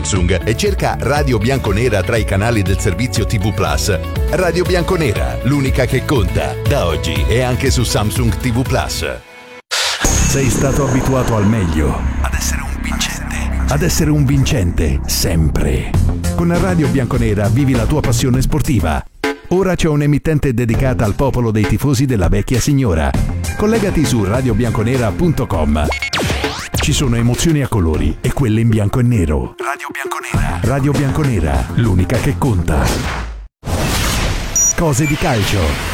Samsung e cerca Radio Bianconera tra i canali del servizio TV Plus. Radio Bianconera, l'unica che conta, da oggi e anche su Samsung TV Plus. Sei stato abituato al meglio, ad essere un vincente, sempre. Con Radio Bianconera vivi la tua passione sportiva. Ora c'è un'emittente dedicata al popolo dei tifosi della vecchia signora. Collegati su radiobianconera.com. Ci sono emozioni a colori e quelle in bianco e nero. Radio Bianconera. Radio Bianconera, l'unica che conta. Cose di calcio.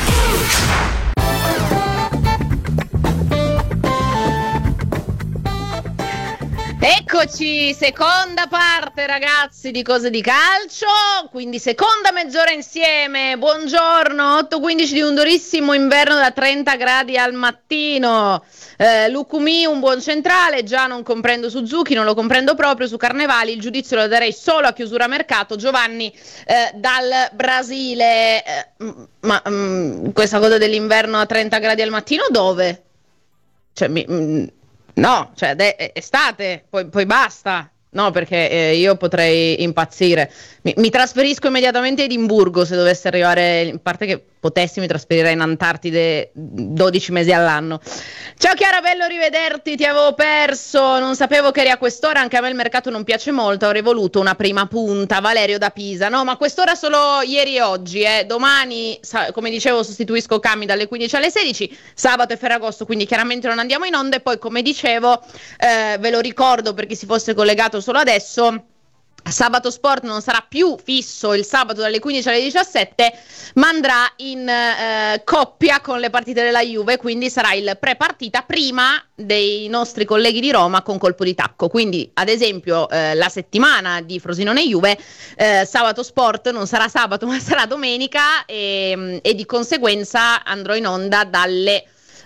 Eccoci, seconda parte ragazzi di Cose di Calcio, quindi seconda mezz'ora insieme. Buongiorno, 8:15 di un durissimo inverno da 30 gradi al mattino. Lucumi un buon centrale, già non comprendo Suzuki, non lo comprendo proprio. Su Carnevali il giudizio lo darei solo a chiusura mercato. Giovanni dal Brasile, questa cosa dell'inverno a 30 gradi al mattino dove? Cioè no, cioè estate, poi basta. No, perché io potrei impazzire. Mi trasferisco immediatamente a Edimburgo se dovesse arrivare, in parte che potessi mi trasferirei in Antartide 12 mesi all'anno. Ciao Chiara, bello rivederti, ti avevo perso, non sapevo che eri a quest'ora, anche a me il mercato non piace molto, avrei voluto una prima punta. Valerio da Pisa, no, ma quest'ora solo ieri e oggi, domani, come dicevo, sostituisco Cami dalle 15 alle 16, sabato e Ferragosto, quindi chiaramente non andiamo in onda. E poi, come dicevo, ve lo ricordo per chi si fosse collegato solo adesso, Sabato Sport non sarà più fisso il sabato dalle 15 alle 17, ma andrà in coppia con le partite della Juve, quindi sarà il pre-partita prima dei nostri colleghi di Roma con colpo di tacco. Quindi ad esempio la settimana di Frosinone Juve, Sabato Sport non sarà sabato ma sarà domenica, e di conseguenza andrò in onda dalle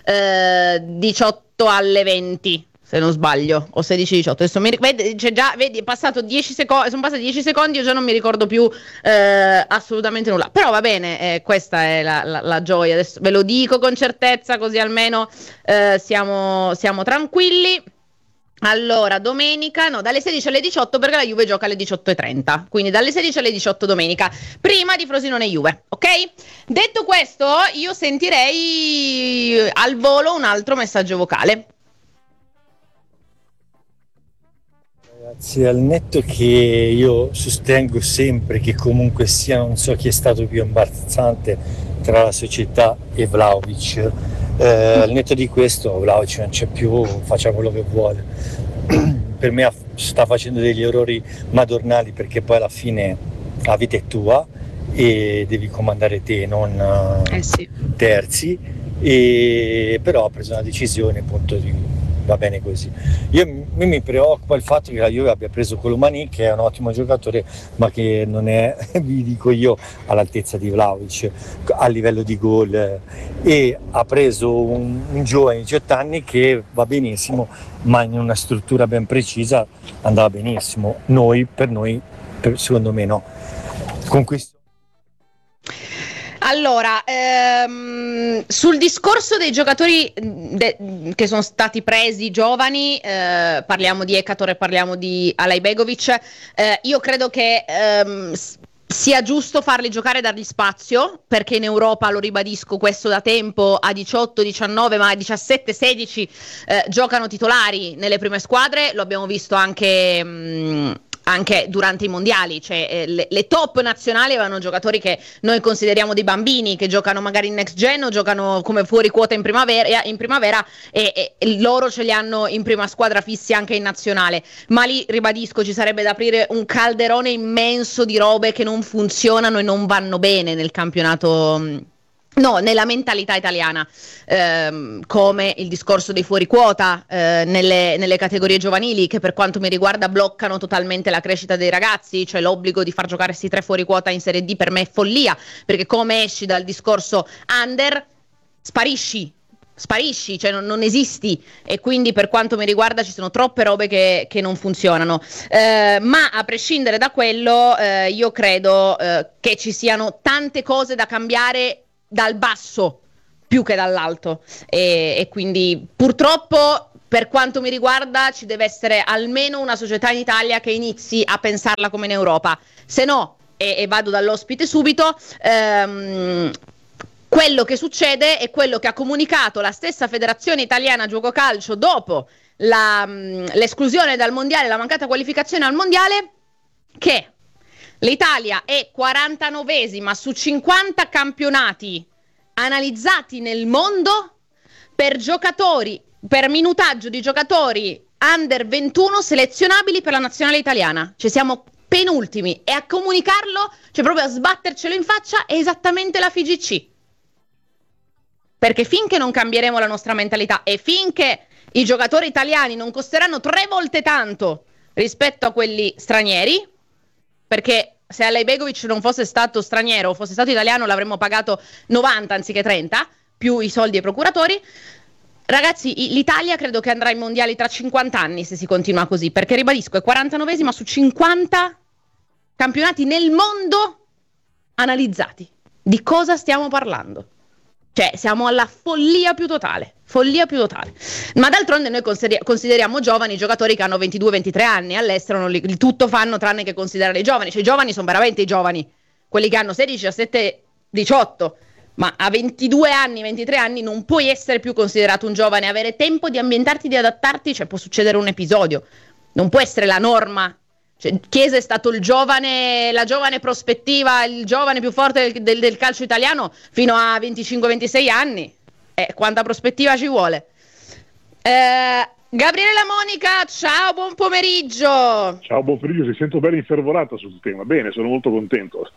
18 alle 20, se non sbaglio, o 16-18. Adesso vedi, è passato 10 secondi, sono passati 10 secondi, io già non mi ricordo più assolutamente nulla. Però va bene, questa è la gioia. Adesso ve lo dico con certezza, così almeno siamo tranquilli. Allora, domenica, no, dalle 16 alle 18, perché la Juve gioca alle 18:30, quindi dalle 16 alle 18 domenica, prima di Frosinone Juve, ok? Detto questo, io sentirei al volo un altro messaggio vocale. Ragazzi, al netto che io sostengo sempre che comunque sia, non so chi è stato più imbarazzante tra la società e Vlahovic, al netto di questo Vlahovic non c'è più, faccia quello che vuole. Per me sta facendo degli errori madornali, perché poi alla fine la vita è tua e devi comandare te, non terzi, e però ha preso una decisione, appunto, va bene così. Mi preoccupa il fatto che la Juve abbia preso Colomani, che è un ottimo giocatore, ma che non è, vi dico io, all'altezza di Vlahovic a livello di gol, e ha preso un giovane di 18 anni che va benissimo, ma in una struttura ben precisa andava benissimo. Secondo me no. Con questo. Allora, sul discorso dei giocatori che sono stati presi giovani, parliamo di Ekator e parliamo di Alajbegovic, io credo che sia giusto farli giocare e dargli spazio, perché in Europa, lo ribadisco questo da tempo, a 18, 19, ma a 17, 16 giocano titolari nelle prime squadre. Lo abbiamo visto anche durante i mondiali, cioè le top nazionali avevano giocatori che noi consideriamo dei bambini, che giocano magari in next gen o giocano come fuori quota in primavera, e loro ce li hanno in prima squadra fissi anche in nazionale. Ma lì, ribadisco, ci sarebbe da aprire un calderone immenso di robe che non funzionano e non vanno bene nel campionato. No, nella mentalità italiana, come il discorso dei fuori quota nelle categorie giovanili, che per quanto mi riguarda bloccano totalmente la crescita dei ragazzi. Cioè l'obbligo di far giocare questi 3 fuori quota in Serie D per me è follia, perché come esci dal discorso under sparisci, cioè non esisti, e quindi per quanto mi riguarda ci sono troppe robe che non funzionano, ma a prescindere da quello io credo che ci siano tante cose da cambiare dal basso più che dall'alto, e quindi purtroppo per quanto mi riguarda ci deve essere almeno una società in Italia che inizi a pensarla come in Europa, se no, e vado dall'ospite subito, quello che succede è quello che ha comunicato la stessa Federazione Italiana Giuoco Calcio dopo l'esclusione dal mondiale, la mancata qualificazione al mondiale, che l'Italia è 49esima su 50 campionati analizzati nel mondo per minutaggio di giocatori under 21 selezionabili per la nazionale italiana. Cioè siamo penultimi, e a comunicarlo, cioè proprio a sbattercelo in faccia, è esattamente la FIGC. Perché finché non cambieremo la nostra mentalità e finché i giocatori italiani non costeranno 3 volte tanto rispetto a quelli stranieri, perché se Alejbegovic non fosse stato straniero o fosse stato italiano l'avremmo pagato 90 anziché 30, più i soldi ai procuratori. Ragazzi, l'Italia credo che andrà ai mondiali tra 50 anni se si continua così, perché ribadisco, è 49esima su 50 campionati nel mondo analizzati. Di cosa stiamo parlando? Cioè, siamo alla follia più totale. Ma d'altronde noi consideriamo giovani i giocatori che hanno 22-23 anni, all'estero il tutto fanno tranne che considerare i giovani. Cioè, i giovani sono veramente i giovani, quelli che hanno 16, 17, 18. Ma a 22 anni, 23 anni non puoi essere più considerato un giovane, avere tempo di ambientarti, di adattarti, cioè può succedere un episodio, non può essere la norma. Cioè, Chiesa è stato la giovane prospettiva, il giovane più forte del calcio italiano fino a 25-26 anni. Quanta prospettiva ci vuole? Gabriele Monica, ciao, buon pomeriggio. Ciao, buon pomeriggio, ti sento bene infervorata sul tema. Bene, sono molto contento.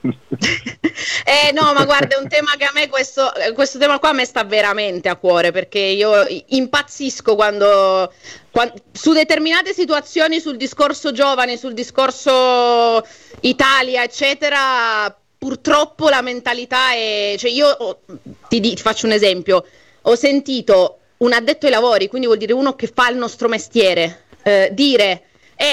No, ma guarda, è un tema che a me questo tema qua a me sta veramente a cuore, perché io impazzisco quando su determinate situazioni, sul discorso giovani, sul discorso Italia, eccetera, purtroppo la mentalità è... Cioè io ti faccio un esempio, ho sentito un addetto ai lavori, quindi vuol dire uno che fa il nostro mestiere, dire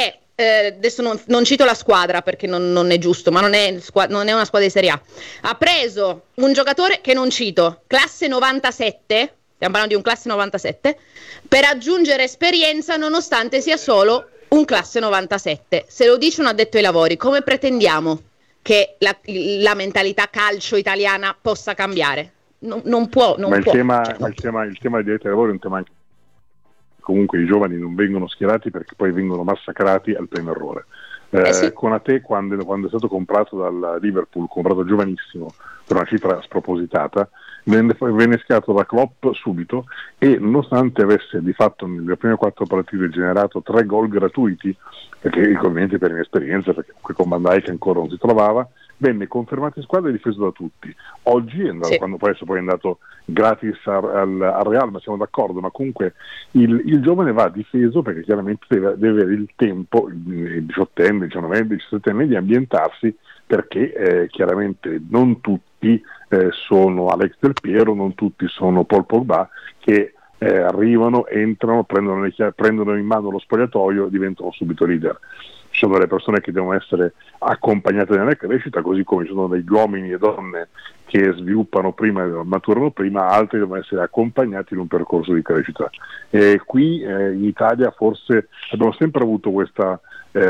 adesso non cito la squadra perché non è giusto, ma non è una squadra di Serie A, ha preso un giocatore che non cito, classe 97, stiamo parlando di un classe 97, per aggiungere esperienza nonostante sia solo un classe 97. Se lo dice un addetto ai lavori, come pretendiamo che la mentalità calcio italiana possa cambiare? Non può. Il tema dei diritti ai lavori è un tema anche... Comunque i giovani non vengono schierati perché poi vengono massacrati al primo errore. Sì. Konate, quando è stato comprato dal Liverpool, comprato giovanissimo per una cifra spropositata, venne schierato da Klopp subito, e nonostante avesse di fatto nelle prime 4 partite generato 3 gol gratuiti, perché ovviamente per inesperienza, perché con Van Dijk ancora non si trovava, venne confermato in squadra e difeso da tutti. Oggi è andato, quando poi è andato gratis al Real, ma siamo d'accordo, ma comunque il giovane va difeso perché chiaramente deve avere il tempo, il 18enne, il 19enne, il 17enne, di ambientarsi, perché chiaramente non tutti sono Alex Del Piero, non tutti sono Paul Pogba, che arrivano, entrano, prendono in mano lo spogliatoio e diventano subito leader. Ci sono delle persone che devono essere accompagnate nella crescita, così come ci sono degli uomini e donne che sviluppano prima e maturano prima, altri devono essere accompagnati in un percorso di crescita. Qui in Italia forse abbiamo sempre avuto questa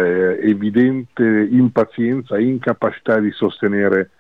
evidente impazienza e incapacità di sostenere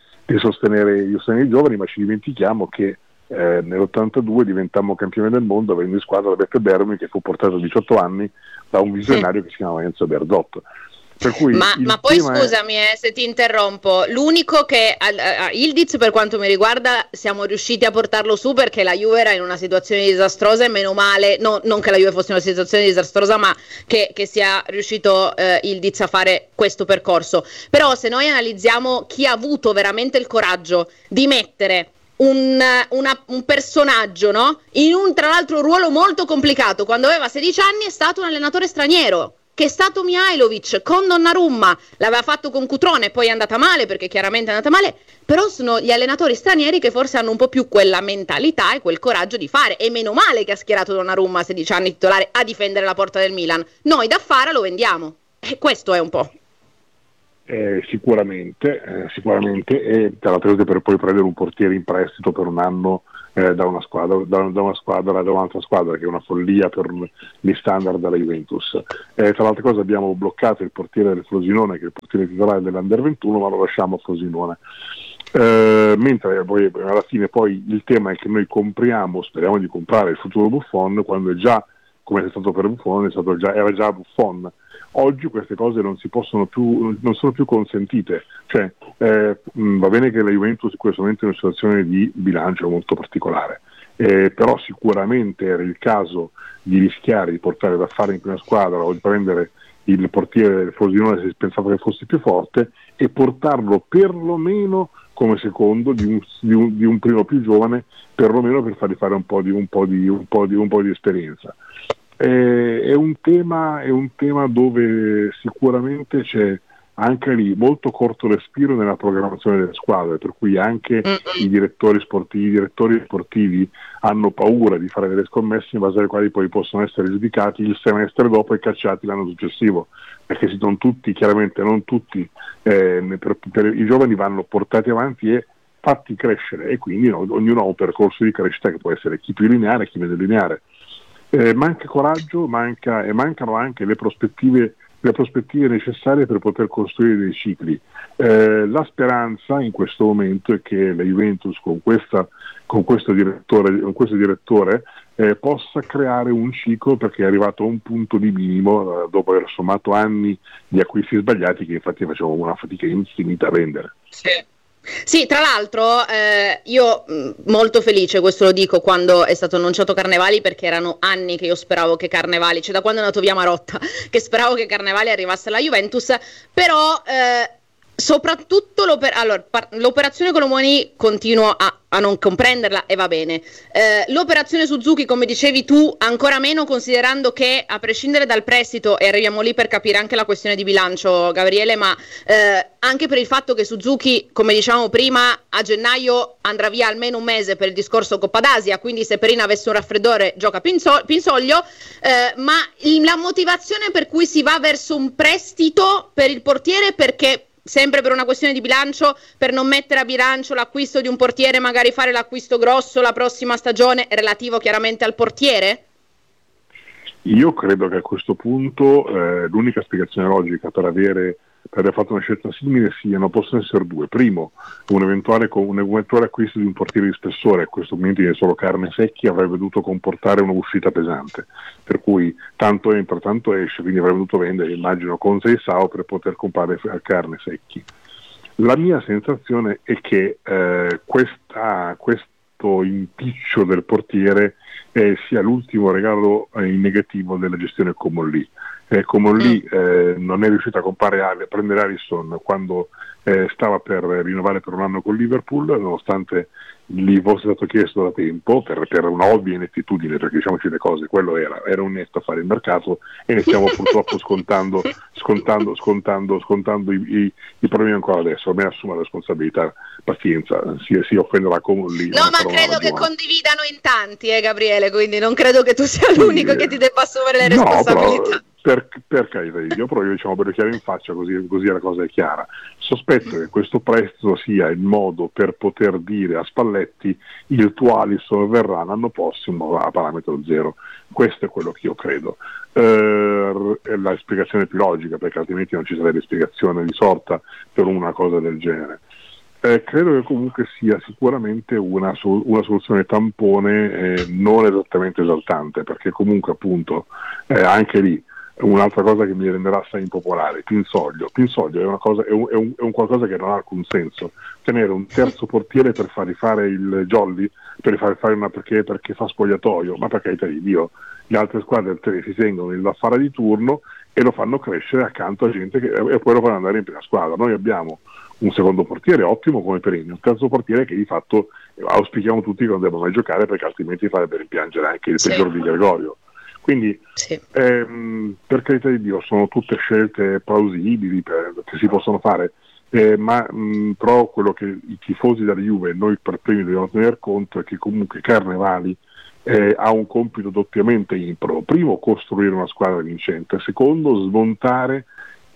i giovani, ma ci dimentichiamo che nell'82 diventammo campione del mondo avendo in squadra Beppe Bermi, che fu portato a 18 anni da un visionario che si chiama Enzo Berzot. Per cui ma poi scusami se ti interrompo, l'unico che Ildiz, per quanto mi riguarda, siamo riusciti a portarlo su perché la Juve era in una situazione disastrosa, e meno male, non che la Juve fosse in una situazione disastrosa, ma che sia riuscito Ildiz a fare questo percorso. Però se noi analizziamo chi ha avuto veramente il coraggio di mettere un personaggio, no? In un, tra l'altro, ruolo molto complicato, quando aveva 16 anni, è stato un allenatore straniero, che è stato Mihajlovic con Donnarumma, l'aveva fatto con Cutrone, poi è andata male perché chiaramente è andata male, però sono gli allenatori stranieri che forse hanno un po' più quella mentalità e quel coraggio di fare, e meno male che ha schierato Donnarumma a 16 anni titolare a difendere la porta del Milan. Noi da Fara lo vendiamo, e questo è un po'. Sicuramente, e tra l'altro per poi prendere un portiere in prestito per un anno da una squadra da un'altra squadra, che è una follia per gli standard della Juventus. Tra l'altre cose abbiamo bloccato il portiere del Frosinone, che è il portiere titolare dell'Under 21, ma lo lasciamo a Frosinone. Mentre poi alla fine poi il tema è che noi speriamo di comprare il futuro Buffon, quando è già, come è stato per Buffon, era già Buffon. Oggi queste cose non sono più consentite, cioè va bene che la Juventus in questo momento è in una situazione di bilancio molto particolare, però sicuramente era il caso di rischiare di portare da fare in prima squadra o di prendere il portiere del Frosinone se pensava che fosse più forte e portarlo perlomeno come secondo di un primo più giovane, perlomeno per fargli fare un po' di esperienza. È un tema dove sicuramente c'è anche lì molto corto respiro nella programmazione delle squadre, per cui anche i direttori sportivi hanno paura di fare delle scommesse in base alle quali poi possono essere giudicati il semestre dopo e cacciati l'anno successivo, perché non tutti per i giovani vanno portati avanti e fatti crescere, e quindi ognuno ha un percorso di crescita che può essere chi più lineare, chi meno lineare. Manca coraggio, mancano anche le prospettive necessarie per poter costruire dei cicli. La speranza in questo momento è che la Juventus con questo direttore possa creare un ciclo, perché è arrivato a un punto di minimo dopo aver sommato anni di acquisti sbagliati, che infatti facevamo una fatica infinita a vendere. Sì, tra l'altro io molto felice, questo lo dico, quando è stato annunciato Carnevali, perché erano anni che io speravo che Carnevali, cioè da quando è andato via Marotta, che speravo che Carnevali arrivasse alla Juventus, però soprattutto l'operazione Colomoni continuo a non comprenderla, e va bene. L'operazione Suzuki, come dicevi tu, ancora meno, considerando che, a prescindere dal prestito, e arriviamo lì per capire anche la questione di bilancio, Gabriele, ma anche per il fatto che Suzuki, come dicevamo prima, a gennaio andrà via almeno un mese per il discorso Coppa d'Asia, quindi se Perin avesse un raffreddore gioca Pinsoglio, ma la motivazione per cui si va verso un prestito per il portiere, perché sempre per una questione di bilancio, per non mettere a bilancio l'acquisto di un portiere, magari fare l'acquisto grosso la prossima stagione, relativo chiaramente al portiere? Io credo che a questo punto l'unica spiegazione logica per aver fatto una scelta simile possono essere due. Primo, un eventuale acquisto di un portiere di spessore, a questo momento è solo carne secchi, avrebbe dovuto comportare un'uscita pesante, per cui tanto entra tanto esce, quindi avrebbe dovuto vendere, immagino, Conte e Sao per poter comprare carne secchi. La mia sensazione è che questo impiccio del portiere sia l'ultimo regalo in negativo della gestione Comolli. Comolli non è riuscito a prendere Alisson quando stava per rinnovare per un anno con Liverpool, nonostante gli fosse stato chiesto da tempo per una ovvia inettitudine, perché diciamoci le cose, quello era onesto a fare il mercato, e ne stiamo purtroppo scontando i problemi ancora adesso. A me assume la responsabilità, pazienza, si offenderà Comolli. No, ma credo che condividano in tanti, Gabriele, quindi non credo che tu sia l'unico che ti debba assumere le responsabilità. Per carità di Dio, però io voglio chiaro in faccia, così la cosa è chiara. Sospetto che questo prestito sia il modo per poter dire a Spalletti: il tuo Alisson verrà l'anno prossimo a parametro zero. Questo è quello che io credo. È la spiegazione più logica, perché altrimenti non ci sarebbe spiegazione di sorta per una cosa del genere. Credo che comunque sia sicuramente una soluzione tampone, non esattamente esaltante, perché comunque appunto anche lì un'altra cosa che mi renderà assai impopolare, Pinsoglio è un qualcosa che non ha alcun senso. Tenere un terzo portiere per fargli fare il jolly, per fargli fare perché fa spogliatoio, ma per carità di Dio, le altre squadre si tengono il da fare di turno e lo fanno crescere accanto a gente e poi lo fanno andare in prima squadra. Noi abbiamo un secondo portiere ottimo come Perin, un terzo portiere che di fatto auspichiamo tutti che non debba mai giocare, perché altrimenti farebbe rimpiangere anche il peggior di Gregorio. Quindi per carità di Dio, sono tutte scelte plausibili che si possono fare, ma però quello che i tifosi della Juve, noi per primi dobbiamo tener conto, è che comunque Carnevali ha un compito doppiamente impro. Primo, costruire una squadra vincente; secondo, smontare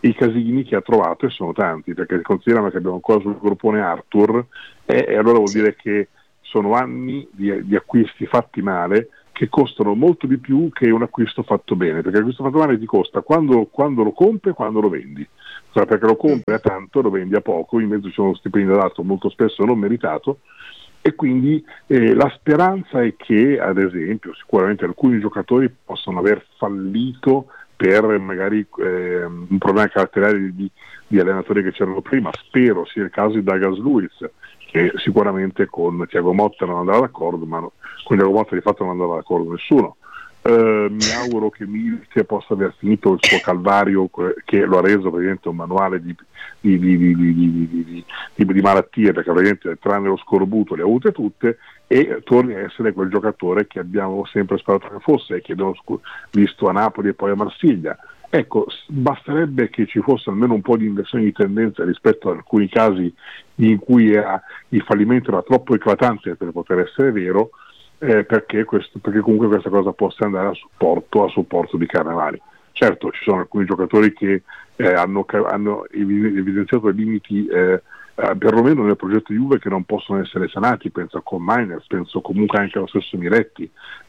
i casini che ha trovato, e sono tanti, perché consideriamo che abbiamo ancora sul gruppone Arthur, e allora vuol dire che sono anni di acquisti fatti male, che costano molto di più che un acquisto fatto bene, perché l'acquisto fatto male ti costa quando lo compri e quando lo vendi, cioè, perché lo compri a tanto, lo vendi a poco, in mezzo c'è uno stipendio dato molto spesso non meritato, e quindi la speranza è che, ad esempio, sicuramente alcuni giocatori possono aver fallito per magari un problema caratteriale di allenatori che c'erano prima. Spero sia il caso di Douglas Luiz, che sicuramente con Thiago Motta non andava d'accordo, ma con Thiago Motta di fatto non andava d'accordo nessuno. Mi auguro che Milik possa aver finito il suo calvario, che lo ha reso praticamente un manuale di malattie, perché praticamente tranne lo scorbuto le ha avute tutte, e torni a essere quel giocatore che abbiamo sempre sperato che fosse e che abbiamo visto a Napoli e poi a Marsiglia. Ecco, basterebbe che ci fosse almeno un po' di inversione di tendenza rispetto ad alcuni casi in cui il fallimento era troppo eclatante per poter essere vero, perché comunque questa cosa possa andare a supporto di Carnevali. Certo, ci sono alcuni giocatori che hanno evidenziato i limiti, perlomeno nel progetto Juve, che non possono essere sanati. Penso a Miners, penso comunque anche allo stesso Miretti,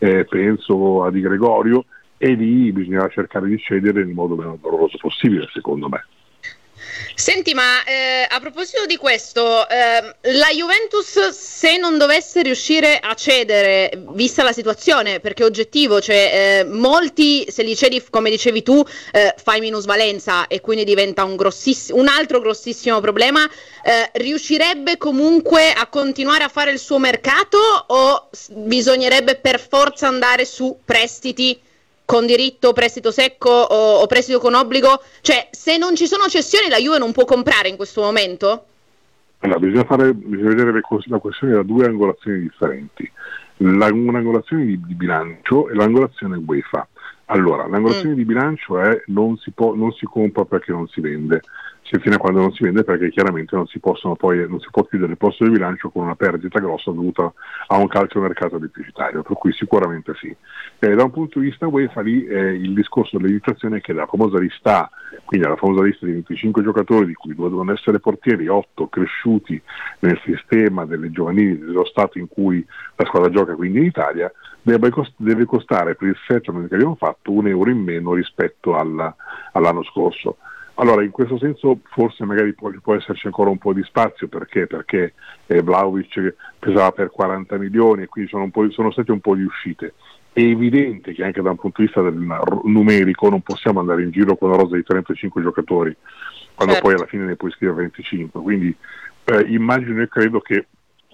penso a Di Gregorio, e lì bisognerà cercare di cedere nel modo meno doloroso possibile, secondo me. Senti, ma a proposito di questo, la Juventus, se non dovesse riuscire a cedere, vista la situazione, perché è oggettivo, cioè molti, se li cedi come dicevi tu, fai minusvalenza e quindi diventa un altro grossissimo problema, riuscirebbe comunque a continuare a fare il suo mercato, o bisognerebbe per forza andare su prestiti con diritto, prestito secco o prestito con obbligo? Cioè, se non ci sono cessioni, la Juve non può comprare in questo momento? Allora, bisogna vedere la questione da due angolazioni differenti, un'angolazione di bilancio e l'angolazione UEFA. Allora, l'angolazione di bilancio è non si compra perché non si vende, fino a quando non si vende, perché chiaramente non si può chiudere il posto di bilancio con una perdita grossa dovuta a un calciomercato deficitario, per cui sicuramente sì. Da un punto di vista UEFA lì il discorso dell'editazione è che la famosa lista A, quindi la famosa lista di 25 giocatori, di cui 2 devono essere portieri, 8 cresciuti nel sistema delle giovanili dello stato in cui la squadra gioca, quindi in Italia, deve costare per il settlement che abbiamo fatto €1 in meno rispetto all'anno scorso. Allora, in questo senso forse magari può esserci ancora un po' di spazio, perché Vlahovic pesava per 40 milioni e quindi sono state un po' di uscite. È evidente che anche da un punto di vista numerico non possiamo andare in giro con una rosa di 35 giocatori, quando poi alla fine ne puoi scrivere 25. Quindi immagino e credo che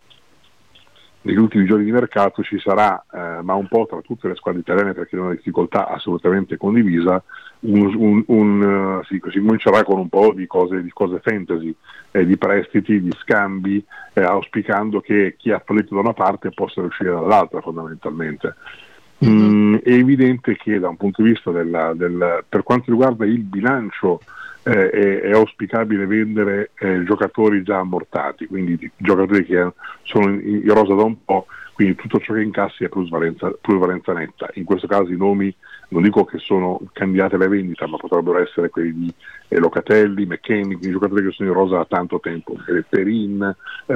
negli ultimi giorni di mercato ci sarà, ma un po' tra tutte le squadre italiane, perché è una difficoltà assolutamente condivisa, si comincerà con un po' di cose fantasy, di prestiti, di scambi, auspicando che chi ha fallito da una parte possa uscire dall'altra, fondamentalmente. È evidente che da un punto di vista per quanto riguarda il bilancio, è auspicabile vendere giocatori già ammortati, quindi giocatori che sono in rosa da un po', quindi tutto ciò che incassi è plusvalenza netta. In questo caso i nomi non dico che sono candidati alla vendita, ma potrebbero essere quelli di Locatelli, McKennie, i giocatori che sono in rosa da tanto tempo, Perin,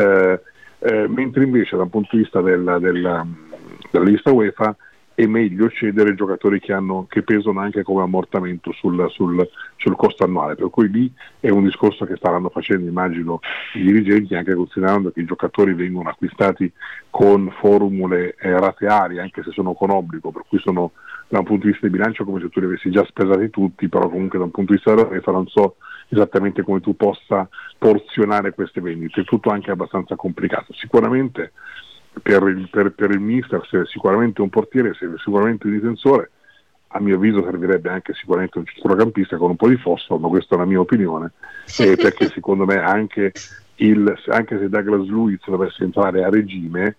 mentre invece da un punto di vista della lista UEFA è meglio cedere giocatori che pesano anche come ammortamento sul costo annuale, per cui lì è un discorso che staranno facendo, immagino, i dirigenti, anche considerando che i giocatori vengono acquistati con formule ratearie, anche se sono con obbligo, per cui sono da un punto di vista di bilancio come se tu li avessi già spesati tutti, però comunque da un punto di vista della UEFA non so esattamente come tu possa porzionare queste vendite, è tutto anche abbastanza complicato. Sicuramente per il mister sicuramente un portiere, sicuramente un difensore, a mio avviso servirebbe anche sicuramente un centrocampista con un po' di fosforo, ma questa è la mia opinione, perché secondo me anche se Douglas Luiz dovesse entrare a regime,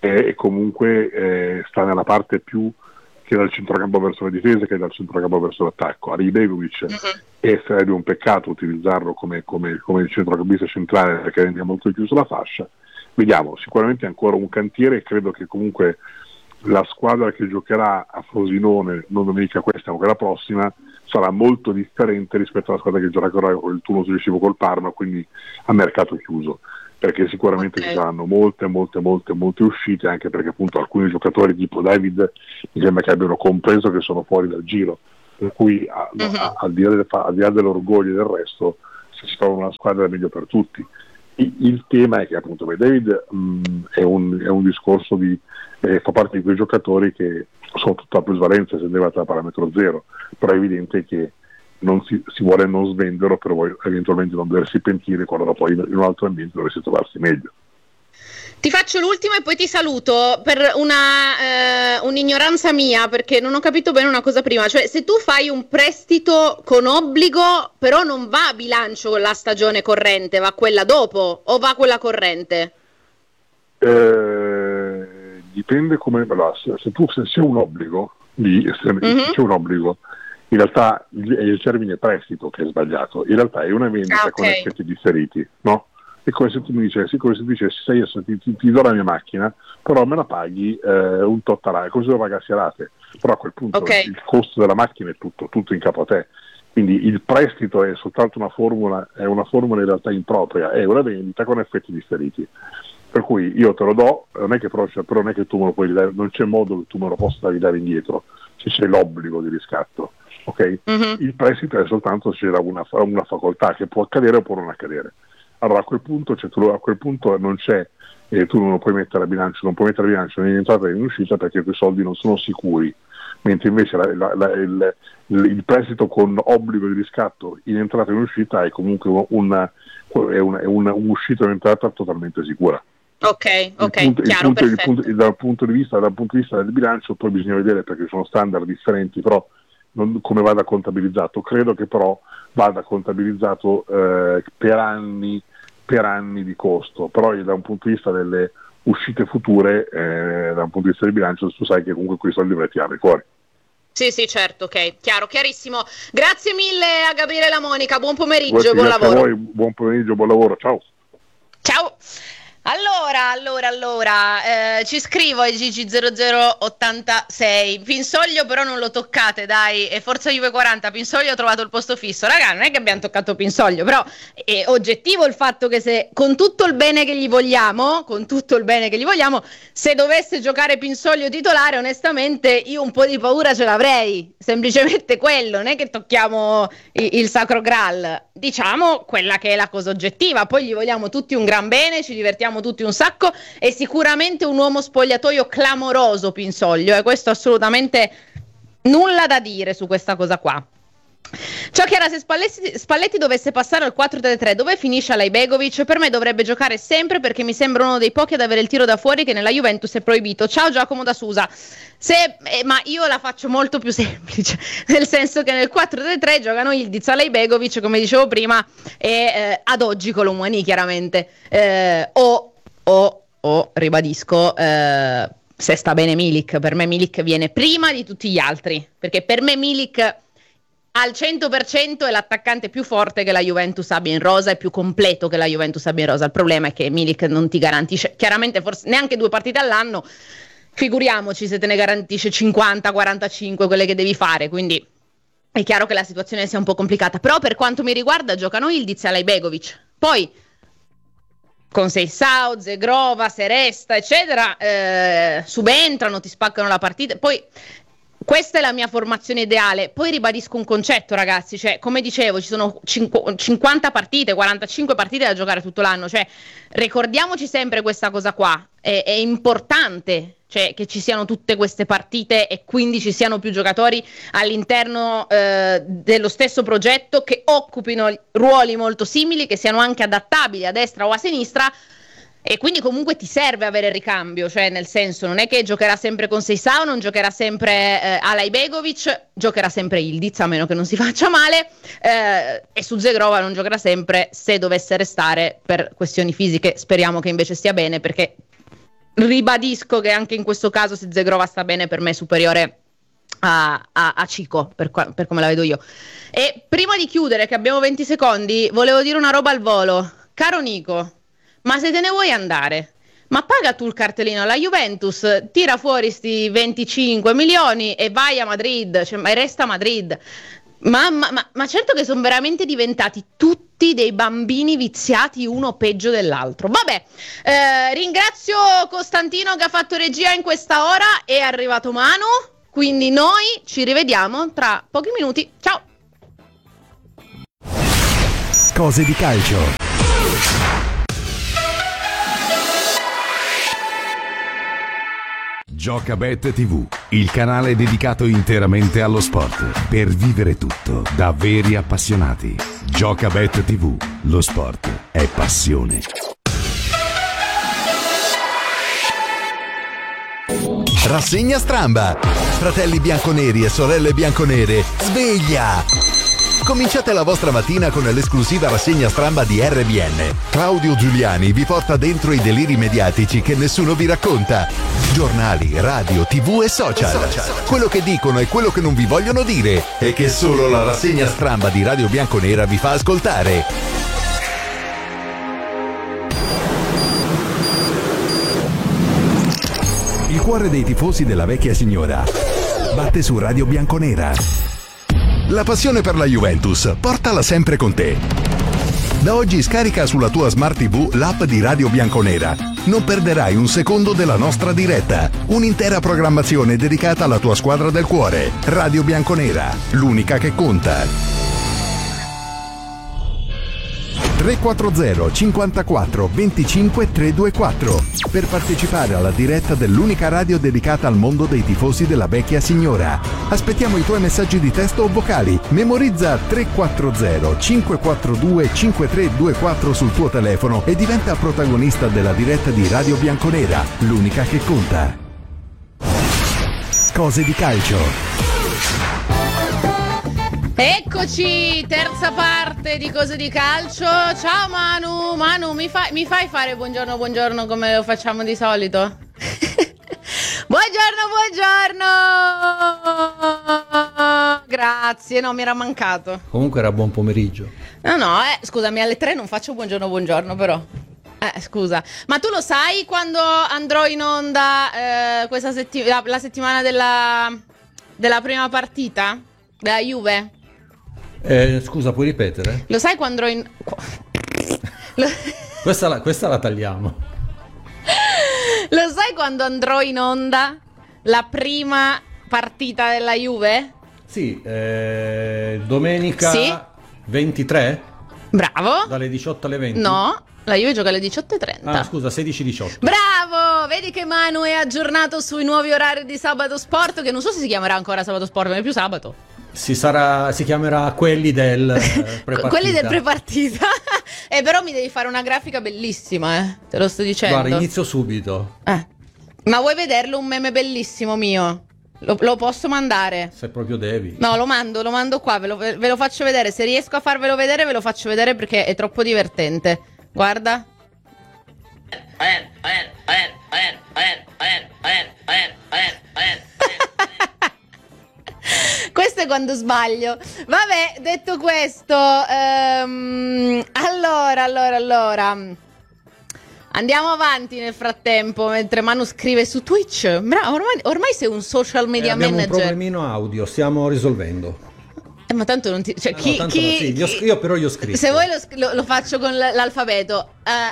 comunque sta nella parte più che dal centrocampo verso la difesa che dal centrocampo verso l'attacco. Halilovic sarebbe un peccato utilizzarlo come il centrocampista centrale, perché rende molto chiuso la fascia. Vediamo, sicuramente è ancora un cantiere, e credo che comunque la squadra che giocherà a Frosinone non domenica questa ma quella prossima sarà molto differente rispetto alla squadra che giocherà il turno successivo col Parma, quindi a mercato chiuso, perché sicuramente ci saranno molte uscite, anche perché appunto alcuni giocatori tipo David mi sembra che abbiano compreso che sono fuori dal giro, per cui al di là dell'orgoglio e del resto, se si trova una squadra è meglio per tutti. Il tema è che appunto David è un discorso di fa parte di quei giocatori che sono tutta plusvalenza se deve a parametro zero, però è evidente che non si vuole non svenderlo per poi eventualmente non doversi pentire quando poi in un altro ambiente dovresti trovarsi meglio. Ti faccio l'ultima e poi ti saluto per un'ignoranza mia, perché non ho capito bene una cosa prima, cioè se tu fai un prestito con obbligo però non va a bilancio con la stagione corrente, va quella dopo o va quella corrente? Dipende come, se c'è un obbligo c'è un obbligo, in realtà è il termine prestito che è sbagliato, in realtà è una vendita con effetti differiti, no? È come se tu mi dicessi, ti do la mia macchina, però me la paghi un tot a rate, come se lo pagassi a rate, però a quel punto il costo della macchina è tutto in capo a te, quindi il prestito è soltanto una formula in realtà impropria, è una vendita con effetti differiti, per cui io te lo do, però non è che tu me lo puoi ridare, non c'è modo che tu me lo possa ridare indietro, se c'è l'obbligo di riscatto, ok? Il prestito è soltanto se c'è una facoltà che può accadere o può non accadere. Allora a quel punto non c'è, tu non lo puoi mettere a bilancio, non puoi mettere a bilancio né in entrata né in uscita perché quei soldi non sono sicuri, mentre invece il prestito con obbligo di riscatto in entrata e in uscita è comunque un'uscita e un'entrata totalmente sicura. Chiaro, perfetto. Dal punto di vista del bilancio poi bisogna vedere, perché sono standard differenti, però come vada contabilizzato, credo che però vada contabilizzato per anni di costo, però da un punto di vista delle uscite future, da un punto di vista del bilancio, tu sai che comunque quei soldi dovrai tirarli fuori. Sì, certo, ok, chiarissimo. Grazie mille a Gabriele e la Monica, buon pomeriggio e buon lavoro. A voi, buon pomeriggio, buon lavoro, ciao. Allora, ci scrivo ai Gigi0086, Pinsoglio però non lo toccate, dai, e Forza Juve 40, Pinsoglio ha trovato il posto fisso, raga, non è che abbiamo toccato Pinsoglio, però è oggettivo il fatto che se, con tutto il bene che gli vogliamo, se dovesse giocare Pinsoglio titolare, onestamente io un po' di paura ce l'avrei, semplicemente quello, non è che tocchiamo il Sacro Graal, diciamo quella che è la cosa oggettiva, poi gli vogliamo tutti un gran bene, ci divertiamo tutti un sacco, è sicuramente un uomo spogliatoio clamoroso Pinsoglio, e questo assolutamente nulla da dire su questa cosa qua. Ciao Chiara, se Spalletti dovesse passare al 4-3-3, dove finisce Alajbegovic? Per me dovrebbe giocare sempre, perché mi sembra uno dei pochi ad avere il tiro da fuori che nella Juventus è proibito. Ciao Giacomo da Susa. Ma io la faccio molto più semplice, nel senso che nel 4-3-3 giocano Ildiz, Alajbegovic, come dicevo prima, e ad oggi Colomwani chiaramente, ribadisco, se sta bene Milik. Per me Milik viene prima di tutti gli altri, perché per me Milik al 100% è l'attaccante più forte che la Juventus abbia in rosa, è più completo che la Juventus abbia in rosa. Il problema è che Milik non ti garantisce, chiaramente forse neanche 2 partite all'anno, figuriamoci se te ne garantisce 50, 45, quelle che devi fare, quindi è chiaro che la situazione sia un po' complicata, però per quanto mi riguarda giocano Ildiz e Alajbegovic, poi con Seisao, Zegrova, Seresta eccetera, subentrano, ti spaccano la partita, poi questa è la mia formazione ideale. Poi ribadisco un concetto, ragazzi, cioè come dicevo ci sono 50 partite, 45 partite da giocare tutto l'anno, cioè ricordiamoci sempre questa cosa qua, è importante, cioè che ci siano tutte queste partite e quindi ci siano più giocatori all'interno dello stesso progetto, che occupino ruoli molto simili, che siano anche adattabili a destra o a sinistra. E quindi comunque ti serve avere il ricambio, cioè nel senso non è che giocherà sempre con Seisao, non giocherà sempre Alajbegovic, giocherà sempre Ildiz, a meno che non si faccia male, e su Zegrova non giocherà sempre, se dovesse restare per questioni fisiche. Speriamo che invece stia bene, perché ribadisco che anche in questo caso se Zegrova sta bene per me è superiore a Cico, per come la vedo io. E prima di chiudere, che abbiamo 20 secondi, volevo dire una roba al volo. Caro Nico, ma se te ne vuoi andare, ma paga tu il cartellino alla Juventus, tira fuori sti 25 milioni e vai a Madrid, cioè, ma resta a Madrid. Ma certo che sono veramente diventati tutti dei bambini viziati, uno peggio dell'altro. Vabbè, ringrazio Costantino che ha fatto regia in questa ora, è arrivato Manu, quindi noi ci rivediamo tra pochi minuti. Ciao! Cose di calcio. Giocabet TV, il canale dedicato interamente allo sport, per vivere tutto da veri appassionati. Giocabet TV, lo sport è passione. Rassegna Stramba. Fratelli bianconeri e sorelle bianconere, sveglia! Cominciate la vostra mattina con l'esclusiva rassegna Stramba di RBN. Claudio Giuliani vi porta dentro i deliri mediatici che nessuno vi racconta. Giornali, radio, TV e social. Quello che dicono e quello che non vi vogliono dire e che solo la rassegna Stramba di Radio Bianconera vi fa ascoltare. Il cuore dei tifosi della vecchia signora batte su Radio Bianconera. La passione per la Juventus, portala sempre con te. Da oggi scarica sulla tua Smart TV l'app di Radio Bianconera. Non perderai un secondo della nostra diretta. Un'intera programmazione dedicata alla tua squadra del cuore. Radio Bianconera, l'unica che conta. 340 54 25 324 per partecipare alla diretta dell'unica radio dedicata al mondo dei tifosi della vecchia signora. Aspettiamo i tuoi messaggi di testo o vocali. Memorizza 340 542 5324 sul tuo telefono e diventa protagonista della diretta di Radio Bianconera, l'unica che conta. Cose di calcio. Eccoci, terza parte di Cose di Calcio. Ciao Manu, mi fai fare buongiorno come lo facciamo di solito? Buongiorno! Grazie, no, mi era mancato. Comunque era buon pomeriggio. No, scusami, alle 3 non faccio buongiorno però. Scusa, ma tu lo sai quando andrò in onda questa la settimana della prima partita? Della Juve? Scusa, puoi ripetere? Lo sai quando andrò in... Questa la tagliamo. Lo sai quando andrò in onda la prima partita della Juve? Sì, domenica Sì? 23? Bravo. Dalle 18 alle 20? No, la Juve gioca alle 18:30. Ah, scusa, 16-18. Bravo! Vedi che Manu è aggiornato sui nuovi orari di Sabato Sport, che non so se si chiamerà ancora Sabato Sport, ma è più sabato. Si chiamerà quelli del prepartita. Quelli del prepartita. Però mi devi fare una grafica bellissima, te lo sto dicendo. Guarda, inizio subito. Ma vuoi vederlo un meme bellissimo mio? Lo posso mandare? Se proprio devi. No, lo mando qua, ve lo faccio vedere. Se riesco a farvelo vedere, ve lo faccio vedere perché è troppo divertente. Guarda. Questo è quando sbaglio. Vabbè, detto questo, allora. Andiamo avanti nel frattempo, mentre Manu scrive su Twitch. Bravo, ormai sei un social media abbiamo manager. Abbiamo un problemino audio, stiamo risolvendo. Ma tanto non ti... Cioè, io però io scrivo. Se vuoi lo faccio con l'alfabeto.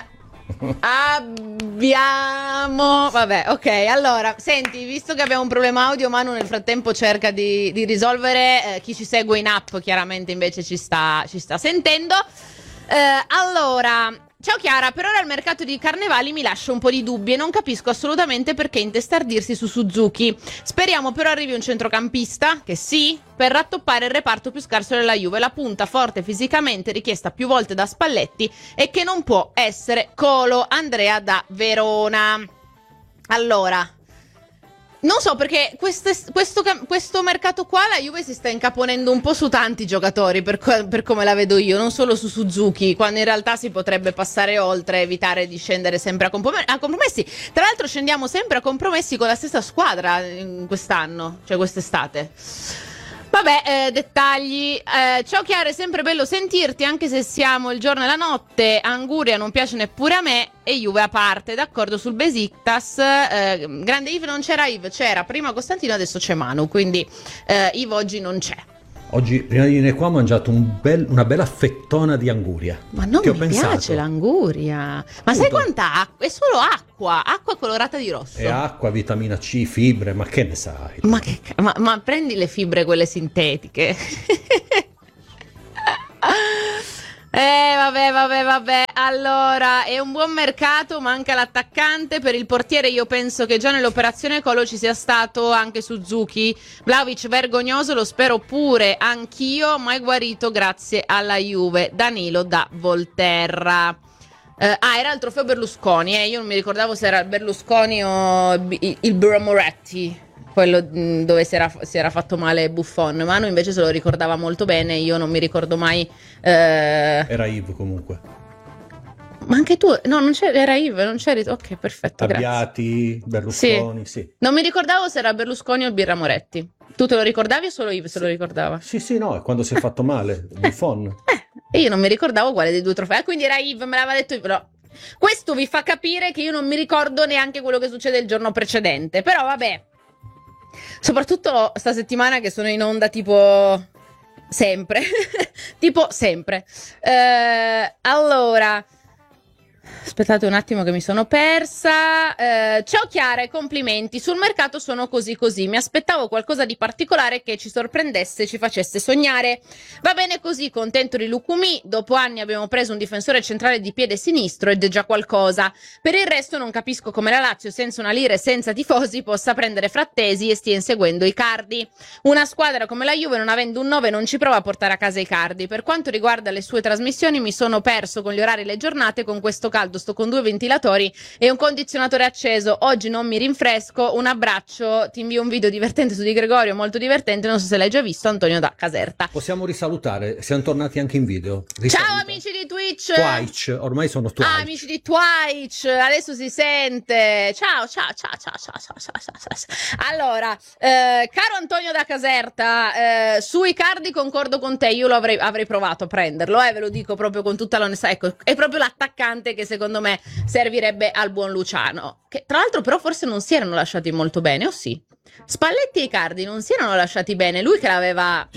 Abbiamo... Vabbè, ok, allora, senti, visto che abbiamo un problema audio, Manu nel frattempo cerca di risolvere. Chi ci segue in app chiaramente invece ci sta sentendo. Allora... Ciao Chiara, per ora il mercato di Carnevali mi lascia un po' di dubbi e non capisco assolutamente perché intestardirsi su Suzuki. Speriamo però arrivi un centrocampista, che sì, per rattoppare il reparto più scarso della Juve, la punta forte fisicamente richiesta più volte da Spalletti e che non può essere Colo. Andrea da Verona. Allora... Non so perché questo mercato qua la Juve si sta incaponendo un po' su tanti giocatori per come la vedo io, non solo su Suzuki, quando in realtà si potrebbe passare oltre, evitare di scendere sempre a compromessi. Tra l'altro scendiamo sempre a compromessi con la stessa squadra quest'anno, cioè quest'estate. Vabbè, dettagli. Ciao Chiara, è sempre bello sentirti, anche se siamo il giorno e la notte. Anguria non piace neppure a me e Juve a parte, d'accordo sul Besiktas. Grande Yves, non c'era Yves, c'era prima Costantino, adesso c'è Manu, quindi Yves oggi non c'è. Oggi, prima di venire qua, ho mangiato una bella fettona di anguria. Ma non che mi piace l'anguria. Ma Tutto. sai quanta acqua? È solo acqua colorata di rosso. E acqua, vitamina C, fibre, ma che ne sai? Ma prendi le fibre quelle sintetiche. Vabbè. Allora, è un buon mercato, manca l'attaccante. Per il portiere io penso che già nell'operazione Colo ci sia stato anche Suzuki. Vlahovic vergognoso, lo spero pure anch'io, ma è guarito grazie alla Juve. Danilo da Volterra. Era il trofeo Berlusconi, io non mi ricordavo se era il Berlusconi o il Buramoretti, quello dove si era fatto male Buffon. Manu invece se lo ricordava molto bene, io non mi ricordo mai. Era Yves comunque. Ma anche tu? No, non c'era, era Yves, non c'eri? Ok, perfetto, Abbiati, Berlusconi, sì. Non mi ricordavo se era Berlusconi o il Birra Moretti. Tu te lo ricordavi o solo Yves se lo ricordava? Sì, no, è quando si è fatto male, Buffon. E io non mi ricordavo quale dei due trofei, quindi era Yves, me l'aveva detto Yves, però. Questo vi fa capire che io non mi ricordo neanche quello che succede il giorno precedente, però vabbè. Soprattutto sta settimana che sono in onda tipo sempre. Tipo sempre. Allora, aspettate un attimo che mi sono persa. Ciao Chiara e complimenti. Sul mercato sono così. Mi aspettavo qualcosa di particolare che ci sorprendesse, ci facesse sognare. Va bene così, contento di Lukumi. Dopo anni abbiamo preso un difensore centrale di piede sinistro ed è già qualcosa. Per il resto non capisco come la Lazio, senza una lira e senza tifosi, possa prendere Frattesi e stia inseguendo Icardi. Una squadra come la Juve, non avendo un 9, non ci prova a portare a casa Icardi. Per quanto riguarda le sue trasmissioni, mi sono perso con gli orari e le giornate, con questo caldo sto con 2 ventilatori e un condizionatore acceso. Oggi non mi rinfresco. Un abbraccio, ti invio un video divertente su Di Gregorio, molto divertente, non so se l'hai già visto. Antonio da Caserta. Possiamo risalutare, siamo tornati anche in video. Ciao amici di Twitch. Ormai sono Twitch. Amici di Twitch, adesso si sente. Ciao. Allora, caro Antonio da Caserta, su Icardi concordo con te, io avrei provato a prenderlo, ve lo dico proprio con tutta l'onestà. Ecco, è proprio l'attaccante che secondo me servirebbe al buon Luciano, che tra l'altro però forse non si erano lasciati molto bene, o sì? Spalletti e Icardi non si erano lasciati bene, lui che l'aveva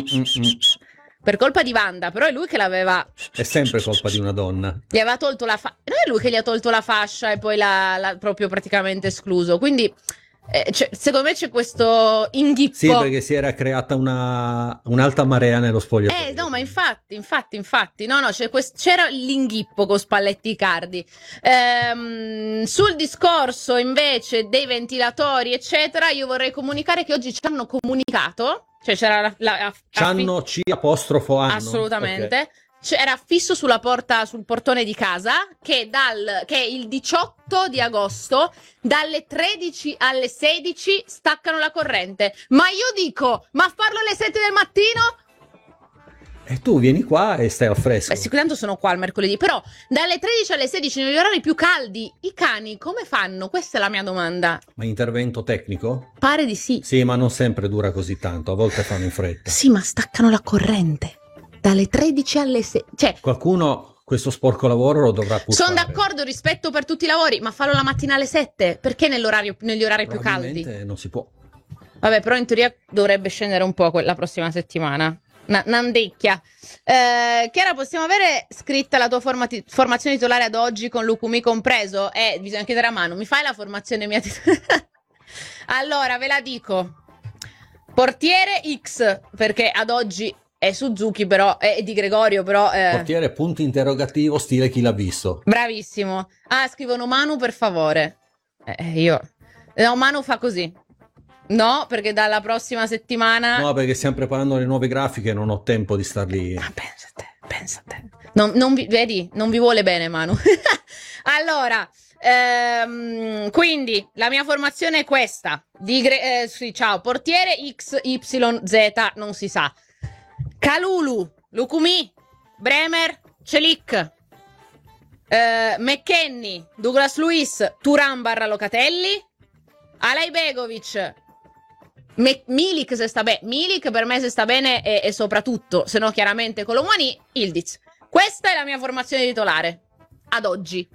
per colpa di Wanda, però è lui che l'aveva. È sempre colpa di una donna. Gli aveva tolto la fascia, non è lui che gli ha tolto la fascia e poi l'ha proprio praticamente escluso, quindi secondo me c'è questo inghippo. Sì, perché si era creata un'alta marea nello spogliatoio. No, ma infatti, no, c'era l'inghippo con Spalletti Icardi. Sul discorso invece dei ventilatori, eccetera, io vorrei comunicare che oggi ci hanno comunicato, cioè c'era C'hanno C apostrofo hanno. Assolutamente. Okay. Era affisso sulla porta, sul portone di casa, che è il 18 di agosto, dalle 13 alle 16 staccano la corrente. Ma io dico, ma farlo alle 7 del mattino? E tu vieni qua e stai al fresco. Sicuramente sono qua il mercoledì, però dalle 13 alle 16 negli orari più caldi, i cani come fanno? Questa è la mia domanda. Ma intervento tecnico? Pare di sì. Sì, ma non sempre dura così tanto, a volte fanno in fretta. Sì, ma staccano la corrente. Dalle 13 alle 6, cioè qualcuno questo sporco lavoro lo dovrà pur sono fare. d'accordo, rispetto per tutti i lavori, ma farlo la mattina alle 7, perché negli orari più caldi? Non si può. Vabbè, però in teoria dovrebbe scendere un po' la prossima settimana. Nandecchia. Chiara, possiamo avere scritta la tua formazione titolare ad oggi con Lukumi compreso? Bisogna chiedere a mano, mi fai la formazione mia titolare? Allora, ve la dico. Portiere X, perché ad oggi è Suzuki, però è Di Gregorio, però portiere punto interrogativo stile chi l'ha visto. Bravissimo. Scrivono Manu per favore. No, Manu fa così. No, perché dalla prossima settimana. No, perché stiamo preparando le nuove grafiche e non ho tempo di star lì. Ma pensa te. Vedi, non vi vuole bene Manu. Allora, quindi la mia formazione è questa. Sì, ciao, portiere XYZ, non si sa. Kalulu, Lukumi, Bremer, Celic, McKennie, Douglas Luiz, Thuram / Locatelli, Alajbegovic, Milik se sta bene. Milik per me se sta bene e soprattutto, se no chiaramente Colomani, Ildiz. Questa è la mia formazione titolare ad oggi.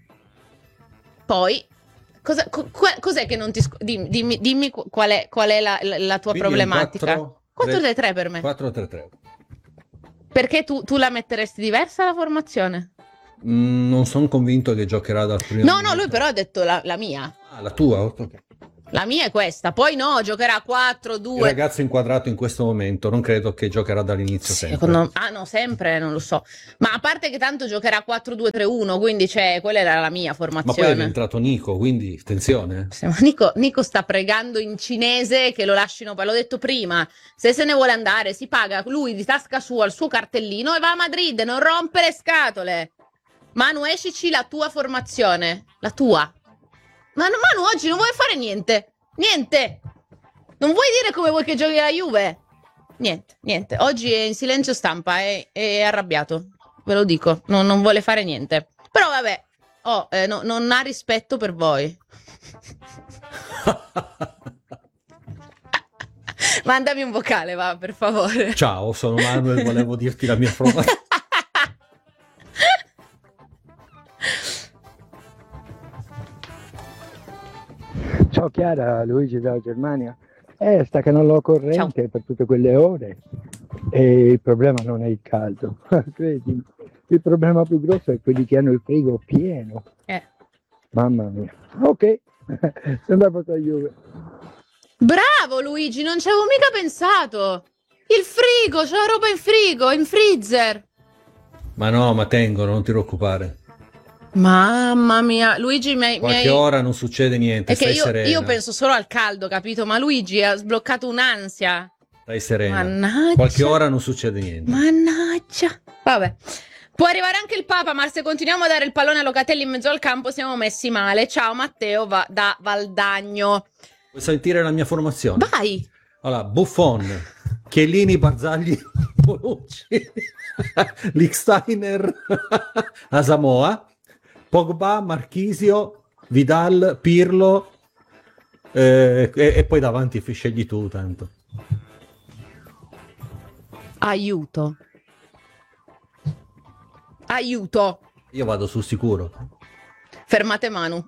Poi cos'è che non ti dimmi qual è la tua quindi problematica? 4-3-3 per me. 4-3-3. Perché tu la metteresti diversa la formazione? Non sono convinto che giocherà dal primo No, minuto. lui però ha detto la mia. Ah, la tua? Ok. La mia è questa. Poi no, giocherà 4-2. Il ragazzo inquadrato in questo momento non credo che giocherà dall'inizio sempre. No, sempre, non lo so. Ma a parte che tanto giocherà 4-2-3-1, quindi quella era la mia Ma formazione. poi è entrato Nico, quindi attenzione. Sì, ma Nico sta pregando in cinese che lo lasciino, l'ho detto prima, se se ne vuole andare si paga lui di tasca sua il suo cartellino e va a Madrid, non rompe le scatole. Manu, escici la tua formazione, la tua. Ma Manu oggi non vuoi fare niente, non vuoi dire come vuoi che giochi la Juve? Niente, oggi è in silenzio stampa, è arrabbiato, ve lo dico, non vuole fare niente. Però vabbè, non ha rispetto per voi. Mandami un vocale, va, per favore. Ciao, sono Manuel, volevo dirti la mia formazione. Ciao Chiara, Luigi dalla Germania. Sta che non l'ho corrente per tutte quelle ore e il problema non è il caldo, credimi. Il problema più grosso è quelli che hanno il frigo pieno. Mamma mia. Ok, sembra proprio Juve. Bravo Luigi, non ci avevo mica pensato. Il frigo, c'ho la roba in frigo, in freezer. Ma no, ma tengono, non ti preoccupare. Mamma mia, Luigi qualche ora non succede niente, è che stai serena. Io penso solo al caldo, capito? Ma Luigi ha sbloccato un'ansia. Stai serena. Mannaggia. Qualche ora non succede niente. Mannaggia. Vabbè. Può arrivare anche il Papa, ma se continuiamo a dare il pallone a Locatelli in mezzo al campo siamo messi male. Ciao Matteo da Valdagno. Vuoi sentire la mia formazione? Vai. Allora, Buffon, Chiellini, Barzagli, Bonucci, Lichtsteiner, Asamoah, Pogba, Marchisio, Vidal, Pirlo e poi davanti scegli tu tanto. Aiuto. Io vado sul sicuro. Fermate Manu.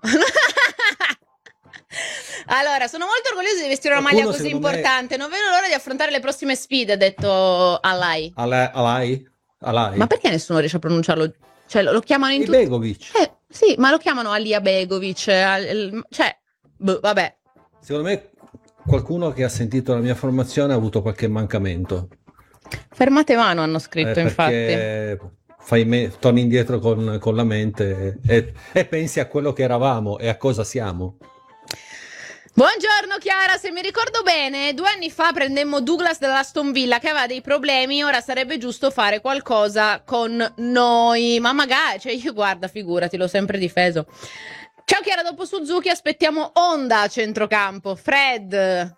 Allora, sono molto orgoglioso di vestire una maglia così importante. Non vedo l'ora di affrontare le prossime sfide, ha detto Alai. Alai? Ma perché nessuno riesce a pronunciarlo? Cioè, lo chiamano in tutti. Begovic. Sì, ma lo chiamano Alia Begovic. Vabbè. Secondo me qualcuno che ha sentito la mia formazione ha avuto qualche mancamento. Fermate Manu, hanno scritto, infatti. Torni indietro con la mente e pensi a quello che eravamo e a cosa siamo. Buongiorno Chiara, se mi ricordo bene 2 anni fa prendemmo Douglas dall'Aston Villa che aveva dei problemi, ora sarebbe giusto fare qualcosa con noi, ma magari, io guarda, figurati, l'ho sempre difeso. Ciao Chiara, dopo Suzuki aspettiamo Honda a centrocampo. Fred,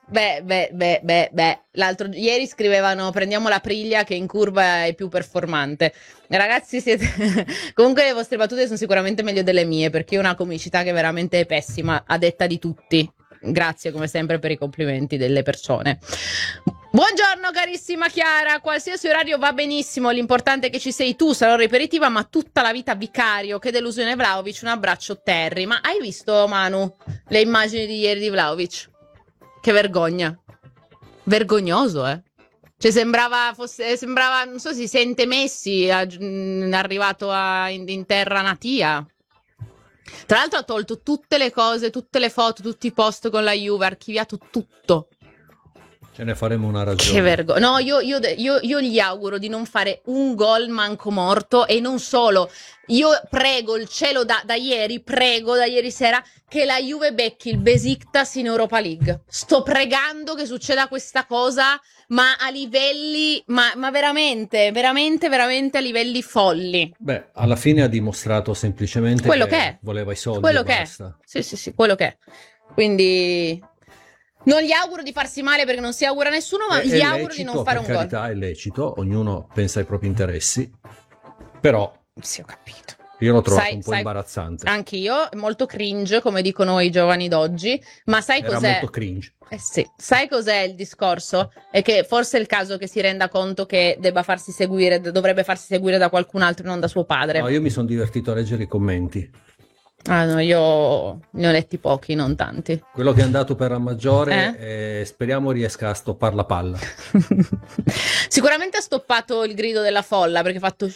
ieri scrivevano prendiamo la Priglia che in curva è più performante. Ragazzi, comunque le vostre battute sono sicuramente meglio delle mie, perché io ho una comicità che veramente è pessima, a detta di tutti. Grazie come sempre per i complimenti delle persone. Buongiorno carissima Chiara, qualsiasi orario va benissimo, l'importante è che ci sei tu, sarò ripetitiva, ma tutta la vita vicario, che delusione Vlahovic, un abbraccio Terry. Ma hai visto Manu le immagini di ieri di Vlahovic? Che vergogna, vergognoso cioè sembrava, non so, si sente Messi arrivato in terra natia. Tra l'altro ha tolto tutte le cose, tutte le foto, tutti i post con la Juve, ha archiviato tutto. Ce ne faremo una ragione. Che vergogna. No, io gli auguro di non fare un gol manco morto, e non solo. Io prego il cielo da ieri sera che la Juve becchi il Besiktas in Europa League. Sto pregando che succeda questa cosa, ma a livelli, ma veramente a livelli folli. Beh, alla fine ha dimostrato semplicemente quello che è. Voleva i soldi. Quello e che basta. è. Sì, quello che è. Quindi non gli auguro di farsi male, perché non si augura a nessuno, ma gli auguro di non fare un gol. Per carità, è lecito, ognuno pensa ai propri interessi, però sì, ho capito. Io l'ho trovato un po' imbarazzante. Anch'io, molto cringe, come dicono i giovani d'oggi, ma sai Era cos'è? molto cringe. Sì, sai cos'è il discorso? È che forse è il caso che si renda conto che dovrebbe farsi seguire da qualcun altro e non da suo padre. No, io mi sono divertito a leggere i commenti. Ah no, io ne ho letti pochi, non tanti. Quello che è andato per la maggiore, speriamo riesca a stoppare la palla. Sicuramente ha stoppato il grido della folla, perché ha fatto...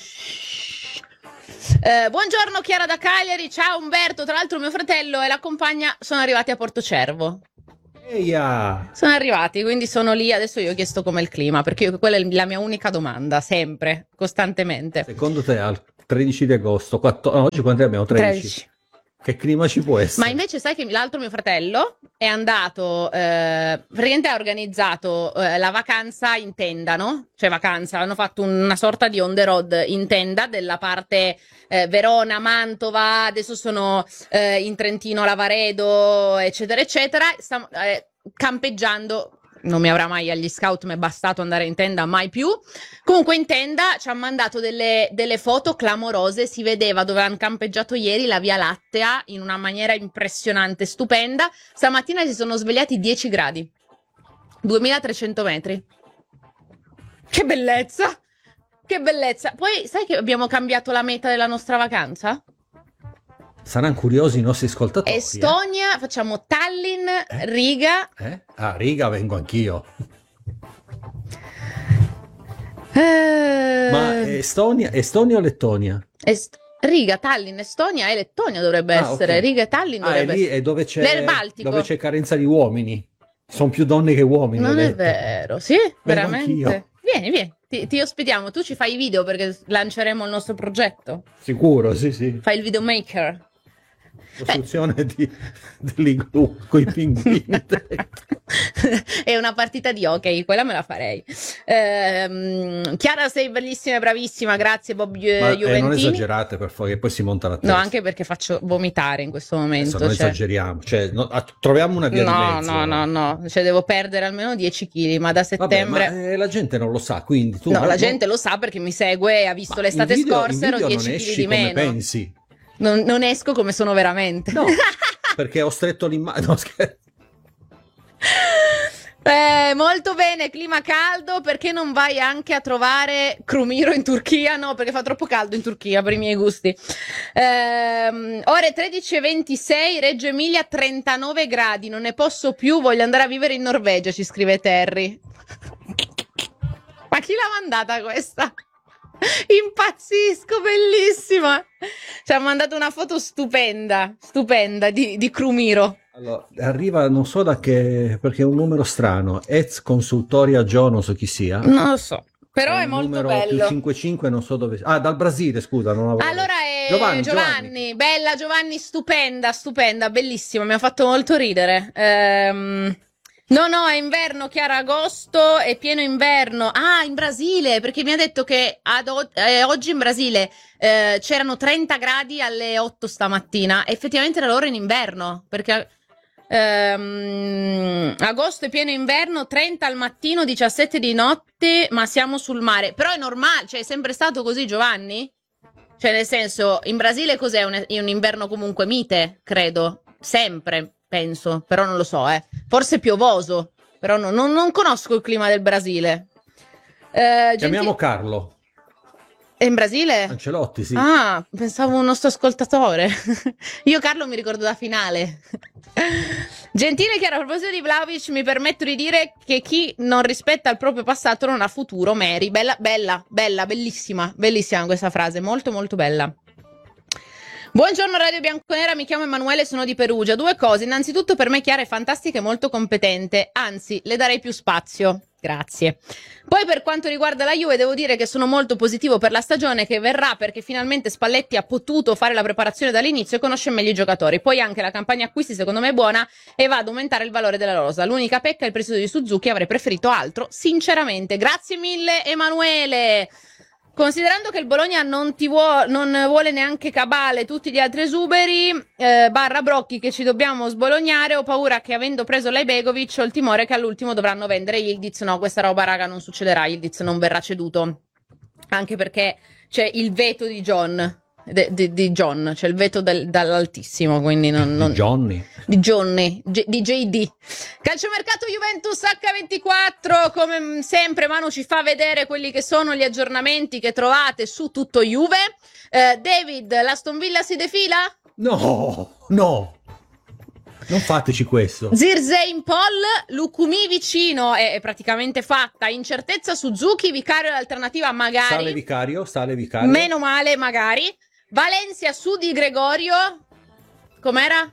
buongiorno Chiara da Cagliari, ciao Umberto, tra l'altro mio fratello e la compagna sono arrivati a Portocervo. Eia! Sono arrivati, quindi sono lì, adesso io ho chiesto com'è il clima, perché quella è la mia unica domanda, sempre, costantemente. Secondo te al 13 di agosto, oggi quanti abbiamo? 13. Che clima ci può essere? Ma invece sai che l'altro mio fratello è andato, praticamente ha organizzato la vacanza in tenda, no? Cioè vacanza, hanno fatto una sorta di on the road in tenda della parte Verona, Mantova, adesso sono in Trentino, Lavaredo, eccetera, eccetera, campeggiando. Non mi avrà mai agli scout, mi è bastato andare in tenda, mai più. Comunque in tenda ci ha mandato delle foto clamorose, si vedeva dove hanno campeggiato ieri la Via Lattea in una maniera impressionante, stupenda. Stamattina si sono svegliati 10 gradi, 2300 metri. Che bellezza! Che bellezza! Poi sai che abbiamo cambiato la meta della nostra vacanza? Saranno curiosi i nostri ascoltatori. Estonia, facciamo Tallinn, Riga. A Riga vengo anch'io. Ma Estonia o Lettonia? Riga, Tallinn, Estonia e Lettonia dovrebbe essere. Okay. Riga e Tallinn dovrebbe essere. È dove c'è carenza di uomini. Sono più donne che uomini. Non è vero, sì? Vengo Veramente? anch'io. Vieni. Ti ospitiamo. Tu ci fai i video perché lanceremo il nostro progetto. Sicuro, sì. Fai il videomaker. Costruzione dell'igloo con i pinguini. È una partita di hockey, quella me la farei. Chiara, sei bellissima e bravissima, grazie Bob Juventini. Non esagerate per favore, che poi si monta la testa. No, anche perché faccio vomitare in questo momento. Non esageriamo, troviamo una via di mezzo. No, devo perdere almeno 10 kg, ma da settembre... Vabbè, ma la gente non lo sa, quindi tu... No, la gente lo sa perché mi segue e ha visto l'estate scorsa, ero 10 kg di meno. Come pensi? Non esco come sono veramente. No, perché ho stretto l'immagine. No, scherzo. Molto bene, clima caldo, perché non vai anche a trovare Crumiro in Turchia? No, perché fa troppo caldo in Turchia per i miei gusti. Ore 13:26, Reggio Emilia 39 gradi, non ne posso più, voglio andare a vivere in Norvegia, ci scrive Terry. Ma chi l'ha mandata questa? Impazzisco, bellissima. Ci ha mandato una foto stupenda di Crumiro. Allora, arriva non so da che, perché è un numero strano, Ez Consultoria Gio, non so chi sia. Non lo so, però è molto numero bello. Più 55 non so dove. Ah, dal Brasile, scusa, non avevo... Allora è Giovanni. Bella Giovanni, stupenda, bellissima, mi ha fatto molto ridere. No, è inverno, Chiara, agosto, è pieno inverno. Ah, in Brasile, perché mi ha detto che oggi in Brasile c'erano 30 gradi alle 8 stamattina. Effettivamente era loro in inverno, perché agosto è pieno inverno, 30 al mattino, 17 di notte, ma siamo sul mare. Però è normale, cioè è sempre stato così, Giovanni? Cioè nel senso, in Brasile cos'è? Un inverno comunque mite, credo, sempre. Penso, però non lo so, forse piovoso, però non conosco il clima del Brasile. Chiamiamo Carlo. È in Brasile? Ancelotti, sì. Ah, pensavo un nostro ascoltatore. Io Carlo mi ricordo da finale. Gentile Chiara, a proposito di Vlahovic, mi permetto di dire che chi non rispetta il proprio passato non ha futuro. Mary, bella, bellissima questa frase, molto molto bella. Buongiorno Radio Bianconera, mi chiamo Emanuele, sono di Perugia. 2 cose, innanzitutto per me Chiara è fantastica e molto competente, anzi le darei più spazio, grazie. Poi per quanto riguarda la Juve devo dire che sono molto positivo per la stagione che verrà, perché finalmente Spalletti ha potuto fare la preparazione dall'inizio e conosce meglio i giocatori. Poi anche la campagna acquisti secondo me è buona e va ad aumentare il valore della rosa. L'unica pecca è il prestito di Suzuki, avrei preferito altro, sinceramente. Grazie mille Emanuele. Considerando che il Bologna non vuole neanche Cabale, tutti gli altri esuberi, barra Brocchi che ci dobbiamo sbolognare, ho paura che avendo preso Lejbegovic ho il timore che all'ultimo dovranno vendere Yildiz. No, questa roba raga non succederà, Yildiz non verrà ceduto, anche perché c'è il veto di John, di John, c'è il veto dall'altissimo, quindi non di JD. Calciomercato Juventus H24, come sempre Manu ci fa vedere quelli che sono gli aggiornamenti che trovate su tutto Juve. David, l'Aston Villa si defila? No, non fateci questo. Zirzein Pol, Lukumi vicino, è praticamente fatta. Incertezza Suzuki, Vicario l'alternativa magari. Sale Vicario. Meno male magari. Valencia su di Gregorio. Com'era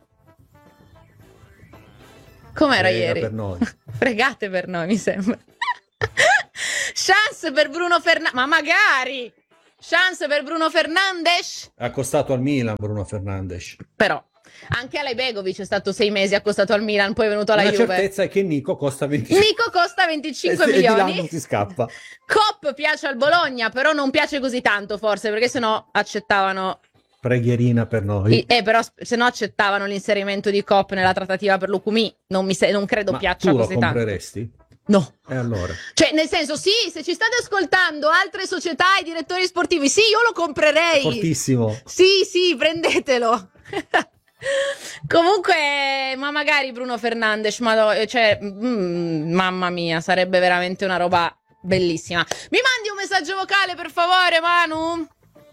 ieri? Per noi. Fregate per noi, mi sembra. Chance per Bruno Fernandes. Ma magari! Chance per Bruno Fernandes. È accostato al Milan Bruno Fernandes. Però anche Alej Begovic è stato 6 mesi accostato al Milan, poi è venuto alla Juve. La certezza è che Nico costa 25 milioni. E di là non si scappa. Kopp piace al Bologna, però non piace così tanto forse, perché sennò accettavano... Preghierina per noi. Però se no accettavano l'inserimento di Kopp nella trattativa per Lukumi. Non credo piaccia così tanto. Tu lo compreresti? No. E allora? Cioè, nel senso, sì, se ci state ascoltando altre società e direttori sportivi, sì, io lo comprerei. Fortissimo. Sì, prendetelo. Comunque, ma magari Bruno Fernandes, mamma mia, sarebbe veramente una roba bellissima. Mi mandi un messaggio vocale, per favore, Manu?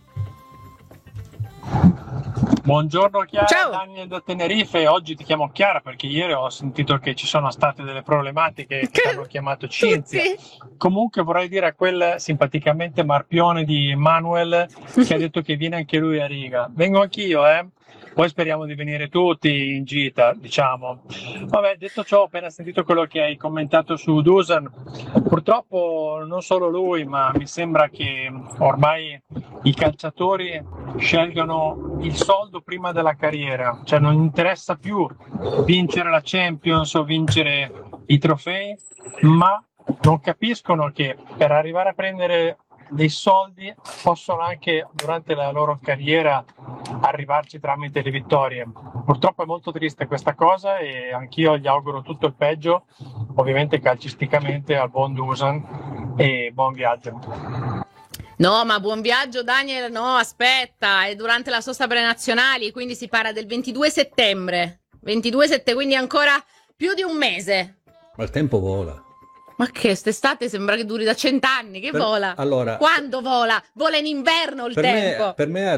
Buongiorno Chiara, ciao. Daniel da Tenerife. Oggi ti chiamo Chiara perché ieri ho sentito che ci sono state delle problematiche che hanno chiamato Cinzia. Comunque vorrei dire a quel simpaticamente marpione di Manuel che ha detto che viene anche lui a Riga. Vengo anch'io, poi speriamo di venire tutti in gita, diciamo. Vabbè, detto ciò, ho appena sentito quello che hai commentato su Dusan. Purtroppo non solo lui, ma mi sembra che ormai i calciatori scelgano il soldo prima della carriera. Cioè non interessa più vincere la Champions o vincere i trofei, ma non capiscono che per arrivare a prendere dei soldi possono anche durante la loro carriera arrivarci tramite le vittorie. Purtroppo è molto triste questa cosa e anch'io gli auguro tutto il peggio, ovviamente calcisticamente, al buon Dusan, e buon viaggio. No, ma buon viaggio Daniel, no, aspetta, è durante la sosta per le nazionali, quindi si parla del 22 settembre, quindi ancora più di un mese. Ma il tempo vola. Ma che, quest'estate sembra che duri da 100 anni, che vola? Allora, quando vola? Vola in inverno il tempo. Per me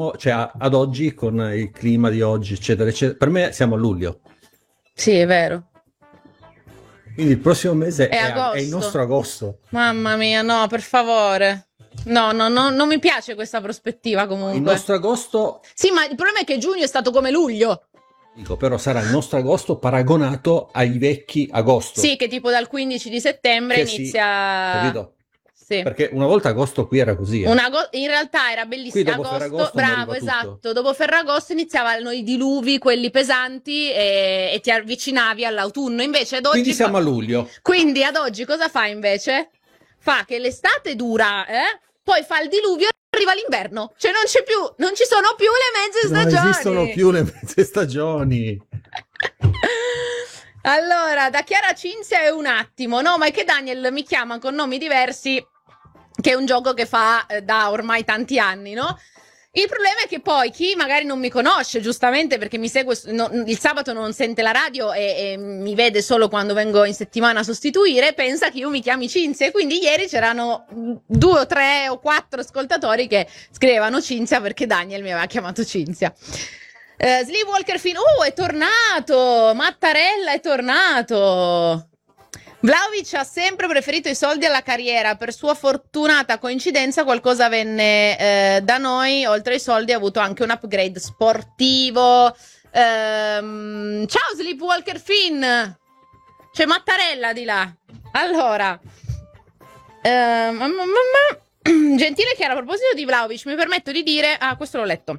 ad oggi, con il clima di oggi, eccetera, eccetera, per me siamo a luglio. Sì, è vero. Quindi il prossimo mese è il nostro agosto. Mamma mia, no, per favore. No, non mi piace questa prospettiva comunque. Il nostro agosto... Sì, ma il problema è che giugno è stato come luglio. Dico, però sarà il nostro agosto paragonato ai vecchi agosto. Sì, che tipo dal 15 di settembre inizia... Capito? Sì. Perché una volta agosto qui era così. In realtà era bellissimo. Qui dopo Ferragosto bravo, esatto. Tutto. Dopo Ferragosto iniziavano i diluvi, quelli pesanti, e ti avvicinavi all'autunno. Invece ad oggi... Quindi siamo a luglio. Quindi ad oggi cosa fa invece? Fa che l'estate dura, poi fa il diluvio e arriva l'inverno. Cioè non ci sono più le mezze stagioni. Non esistono più le mezze stagioni. Allora, da Chiara Cinzia è un attimo. No, ma è che Daniel mi chiama con nomi diversi, che è un gioco che fa da ormai tanti anni, no? Il problema è che poi chi magari non mi conosce, giustamente perché mi segue il sabato, non sente la radio e mi vede solo quando vengo in settimana a sostituire, pensa che io mi chiami Cinzia. E quindi ieri c'erano 2 o 3 o 4 ascoltatori che scrivevano Cinzia perché Daniel mi aveva chiamato Cinzia. Sleepwalker Finn, è tornato! Mattarella è tornato! Vlahovic ha sempre preferito i soldi alla carriera. Per sua fortunata coincidenza qualcosa venne da noi. Oltre ai soldi ha avuto anche un upgrade sportivo. Ciao Sleepwalker Finn. C'è Mattarella di là. Allora gentile Chiara, a proposito di Vlahovic mi permetto di dire... questo l'ho letto.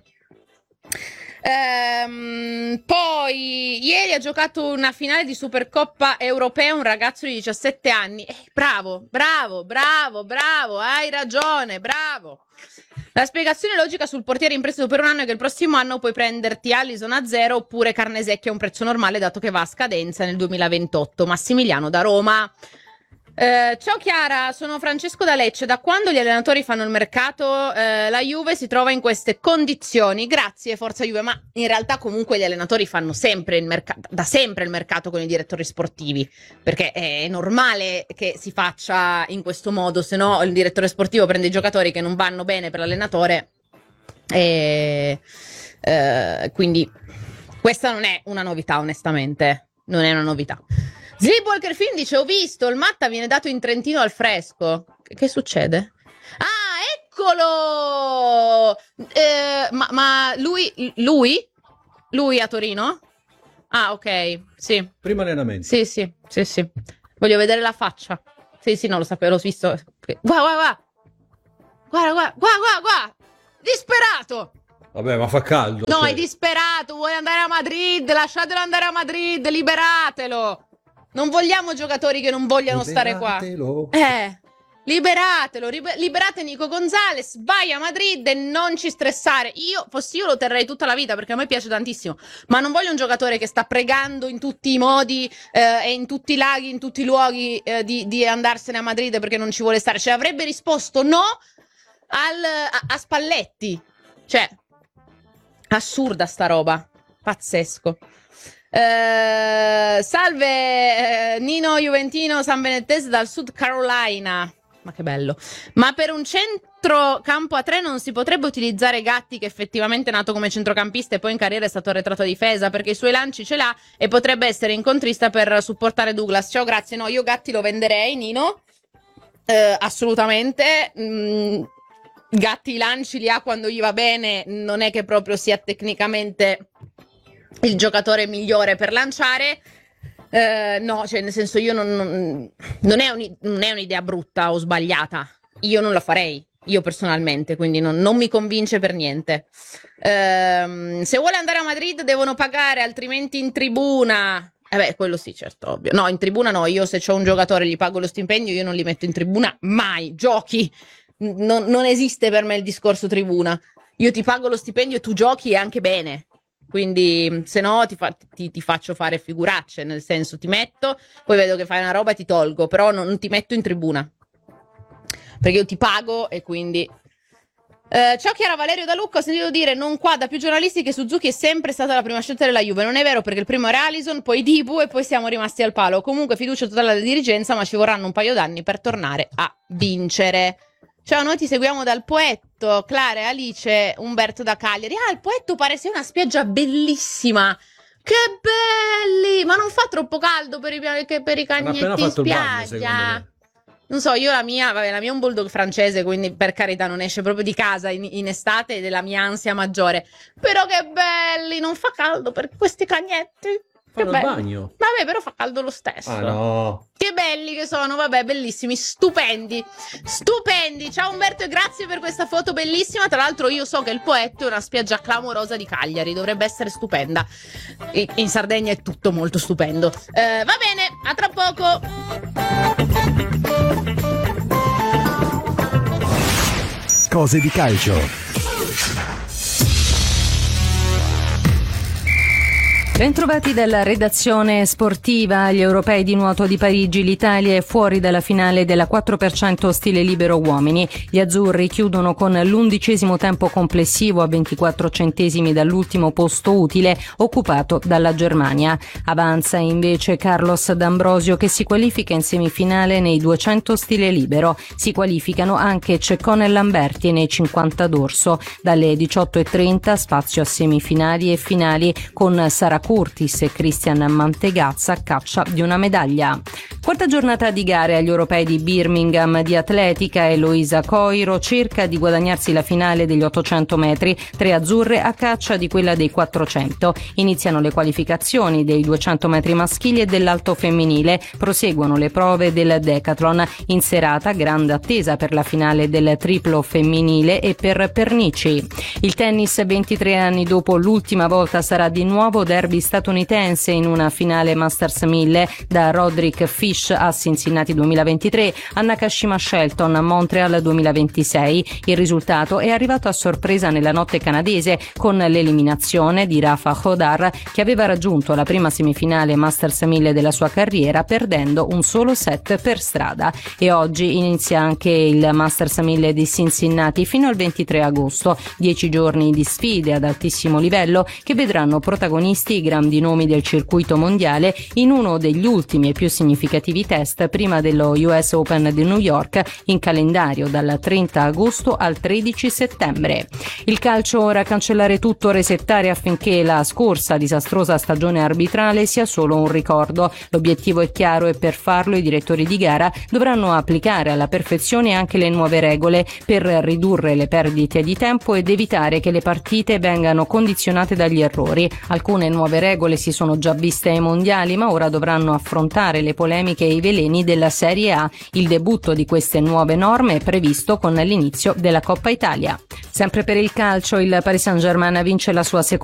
Poi ieri ha giocato una finale di Supercoppa europea un ragazzo di 17 anni. Bravo, hai ragione, bravo. La spiegazione logica sul portiere in prestito per un anno è che il prossimo anno puoi prenderti Alisson a 0 oppure Carnesecchi a un prezzo normale, dato che va a scadenza nel 2028. Massimiliano da Roma. Ciao Chiara, sono Francesco da Lecce. Da quando gli allenatori fanno il mercato la Juve si trova in queste condizioni? Grazie Forza Juve. Ma in realtà comunque gli allenatori fanno sempre da sempre il mercato con i direttori sportivi, perché è normale che si faccia in questo modo, se no il direttore sportivo prende i giocatori che non vanno bene per l'allenatore e Quindi questa non è una novità, onestamente, non è una novità. Sleepwalker Film dice: ho visto, il Matta viene dato in Trentino al fresco. Che succede? Ah, eccolo! Ma lui a Torino? Ah, ok, sì. Primo allenamento. Sì. Voglio vedere la faccia. Sì, no, lo sapevo, l'ho visto. Guarda. Disperato! Vabbè, ma fa caldo. No, è disperato, vuole andare a Madrid, lasciatelo andare a Madrid, liberatelo. Non vogliamo giocatori che non vogliano stare qua. Liberatelo, liberate Nico Gonzalez, vai a Madrid e non ci stressare. Io lo terrei tutta la vita perché a me piace tantissimo, ma non voglio un giocatore che sta pregando in tutti i modi e in tutti i laghi, in tutti i luoghi di andarsene a Madrid perché non ci vuole stare. Cioè avrebbe risposto no a Spalletti. Cioè, assurda sta roba, pazzesco. Salve Nino Juventino San Benettese dal Sud Carolina. Ma che bello. Ma per un centrocampo a 3 non si potrebbe utilizzare Gatti, che effettivamente è nato come centrocampista e poi in carriera è stato arretrato a difesa, perché i suoi lanci ce l'ha e potrebbe essere incontrista per supportare Douglas. Ciao, grazie. No, io Gatti lo venderei, Nino, assolutamente. Gatti i lanci li ha quando gli va bene, non è che proprio sia tecnicamente il giocatore migliore per lanciare. No, cioè nel senso io non è un'idea brutta o sbagliata, io non la farei, io personalmente, quindi non mi convince per niente. Se vuole andare a Madrid devono pagare, altrimenti in tribuna. Quello sì, certo, ovvio. No, in tribuna no, io se c'ho un giocatore gli pago lo stipendio, io non li metto in tribuna mai, giochi. Non esiste per me il discorso tribuna. Io ti pago lo stipendio e tu giochi e anche bene. Quindi se no ti faccio fare figuracce, nel senso ti metto, poi vedo che fai una roba e ti tolgo, però non ti metto in tribuna perché io ti pago e quindi ciao Chiara, Valerio da Lucca, ho sentito dire non qua da più giornalisti che Suzuki è sempre stata la prima scelta della Juve. Non è vero, perché il primo era Alisson, poi Dibu e poi siamo rimasti al palo. Comunque fiducia totale alla dirigenza, ma ci vorranno un paio d'anni per tornare a vincere. Ciao, noi ti seguiamo dal Poetto, Clara, Alice, Umberto da Cagliari. Ah, il Poetto pare sia una spiaggia bellissima. Che belli! Ma non fa troppo caldo per i cagnetti in spiaggia? Non so, io la mia è un bulldog francese, quindi per carità non esce proprio di casa in estate ed è la mia ansia maggiore. Però che belli! Non fa caldo per questi cagnetti? Fanno il bagno. Vabbè, però fa caldo lo stesso. Ah no. Che belli che sono, vabbè, bellissimi, stupendi. Ciao Umberto e grazie per questa foto bellissima. Tra l'altro io so che il Poetto è una spiaggia clamorosa di Cagliari, dovrebbe essere stupenda. In Sardegna è tutto molto stupendo. Va bene, a tra poco. Cose di calcio. Bentrovati dalla redazione sportiva. Agli europei di nuoto di Parigi l'Italia è fuori dalla finale della 4% stile libero uomini. Gli azzurri chiudono con l'11° tempo complessivo a 24 centesimi dall'ultimo posto utile occupato dalla Germania. Avanza invece Carlos D'Ambrosio che si qualifica in semifinale nei 200 stile libero. Si qualificano anche Ceccone e Lamberti nei 50 dorso. Dalle 18:30 spazio a semifinali e finali con Sara Curtis e Christian Mantegazza a caccia di una medaglia. Quarta giornata di gare agli europei di Birmingham di atletica. Eloisa Coiro cerca di guadagnarsi la finale degli 800 metri, 3 azzurre a caccia di quella dei 400. Iniziano le qualificazioni dei 200 metri maschili e dell'alto femminile, proseguono le prove del decathlon. In serata grande attesa per la finale del triplo femminile e per Pernici. Il tennis, 23 anni dopo l'ultima volta, sarà di nuovo derby statunitense in una finale Masters 1000 da Roderick Fish a Cincinnati 2023 a Nakashima Shelton a Montreal 2026. Il risultato è arrivato a sorpresa nella notte canadese con l'eliminazione di Rafa Hodar, che aveva raggiunto la prima semifinale Masters 1000 della sua carriera perdendo un solo set per strada. E oggi inizia anche il Masters 1000 di Cincinnati fino al 23 agosto, 10 giorni di sfide ad altissimo livello che vedranno protagonisti grandi nomi del circuito mondiale in uno degli ultimi e più significativi test prima dello US Open di New York, in calendario dal 30 agosto al 13 settembre. Il calcio ora cancellare tutto, resettare affinché la scorsa disastrosa stagione arbitrale sia solo un ricordo. L'obiettivo è chiaro e per farlo i direttori di gara dovranno applicare alla perfezione anche le nuove regole per ridurre le perdite di tempo ed evitare che le partite vengano condizionate dagli errori. Alcune nuove regole si sono già viste ai mondiali, ma ora dovranno affrontare le polemiche e i veleni della Serie A. Il debutto di queste nuove norme è previsto con l'inizio della Coppa Italia. Sempre per il calcio, il Paris Saint-Germain vince la sua seconda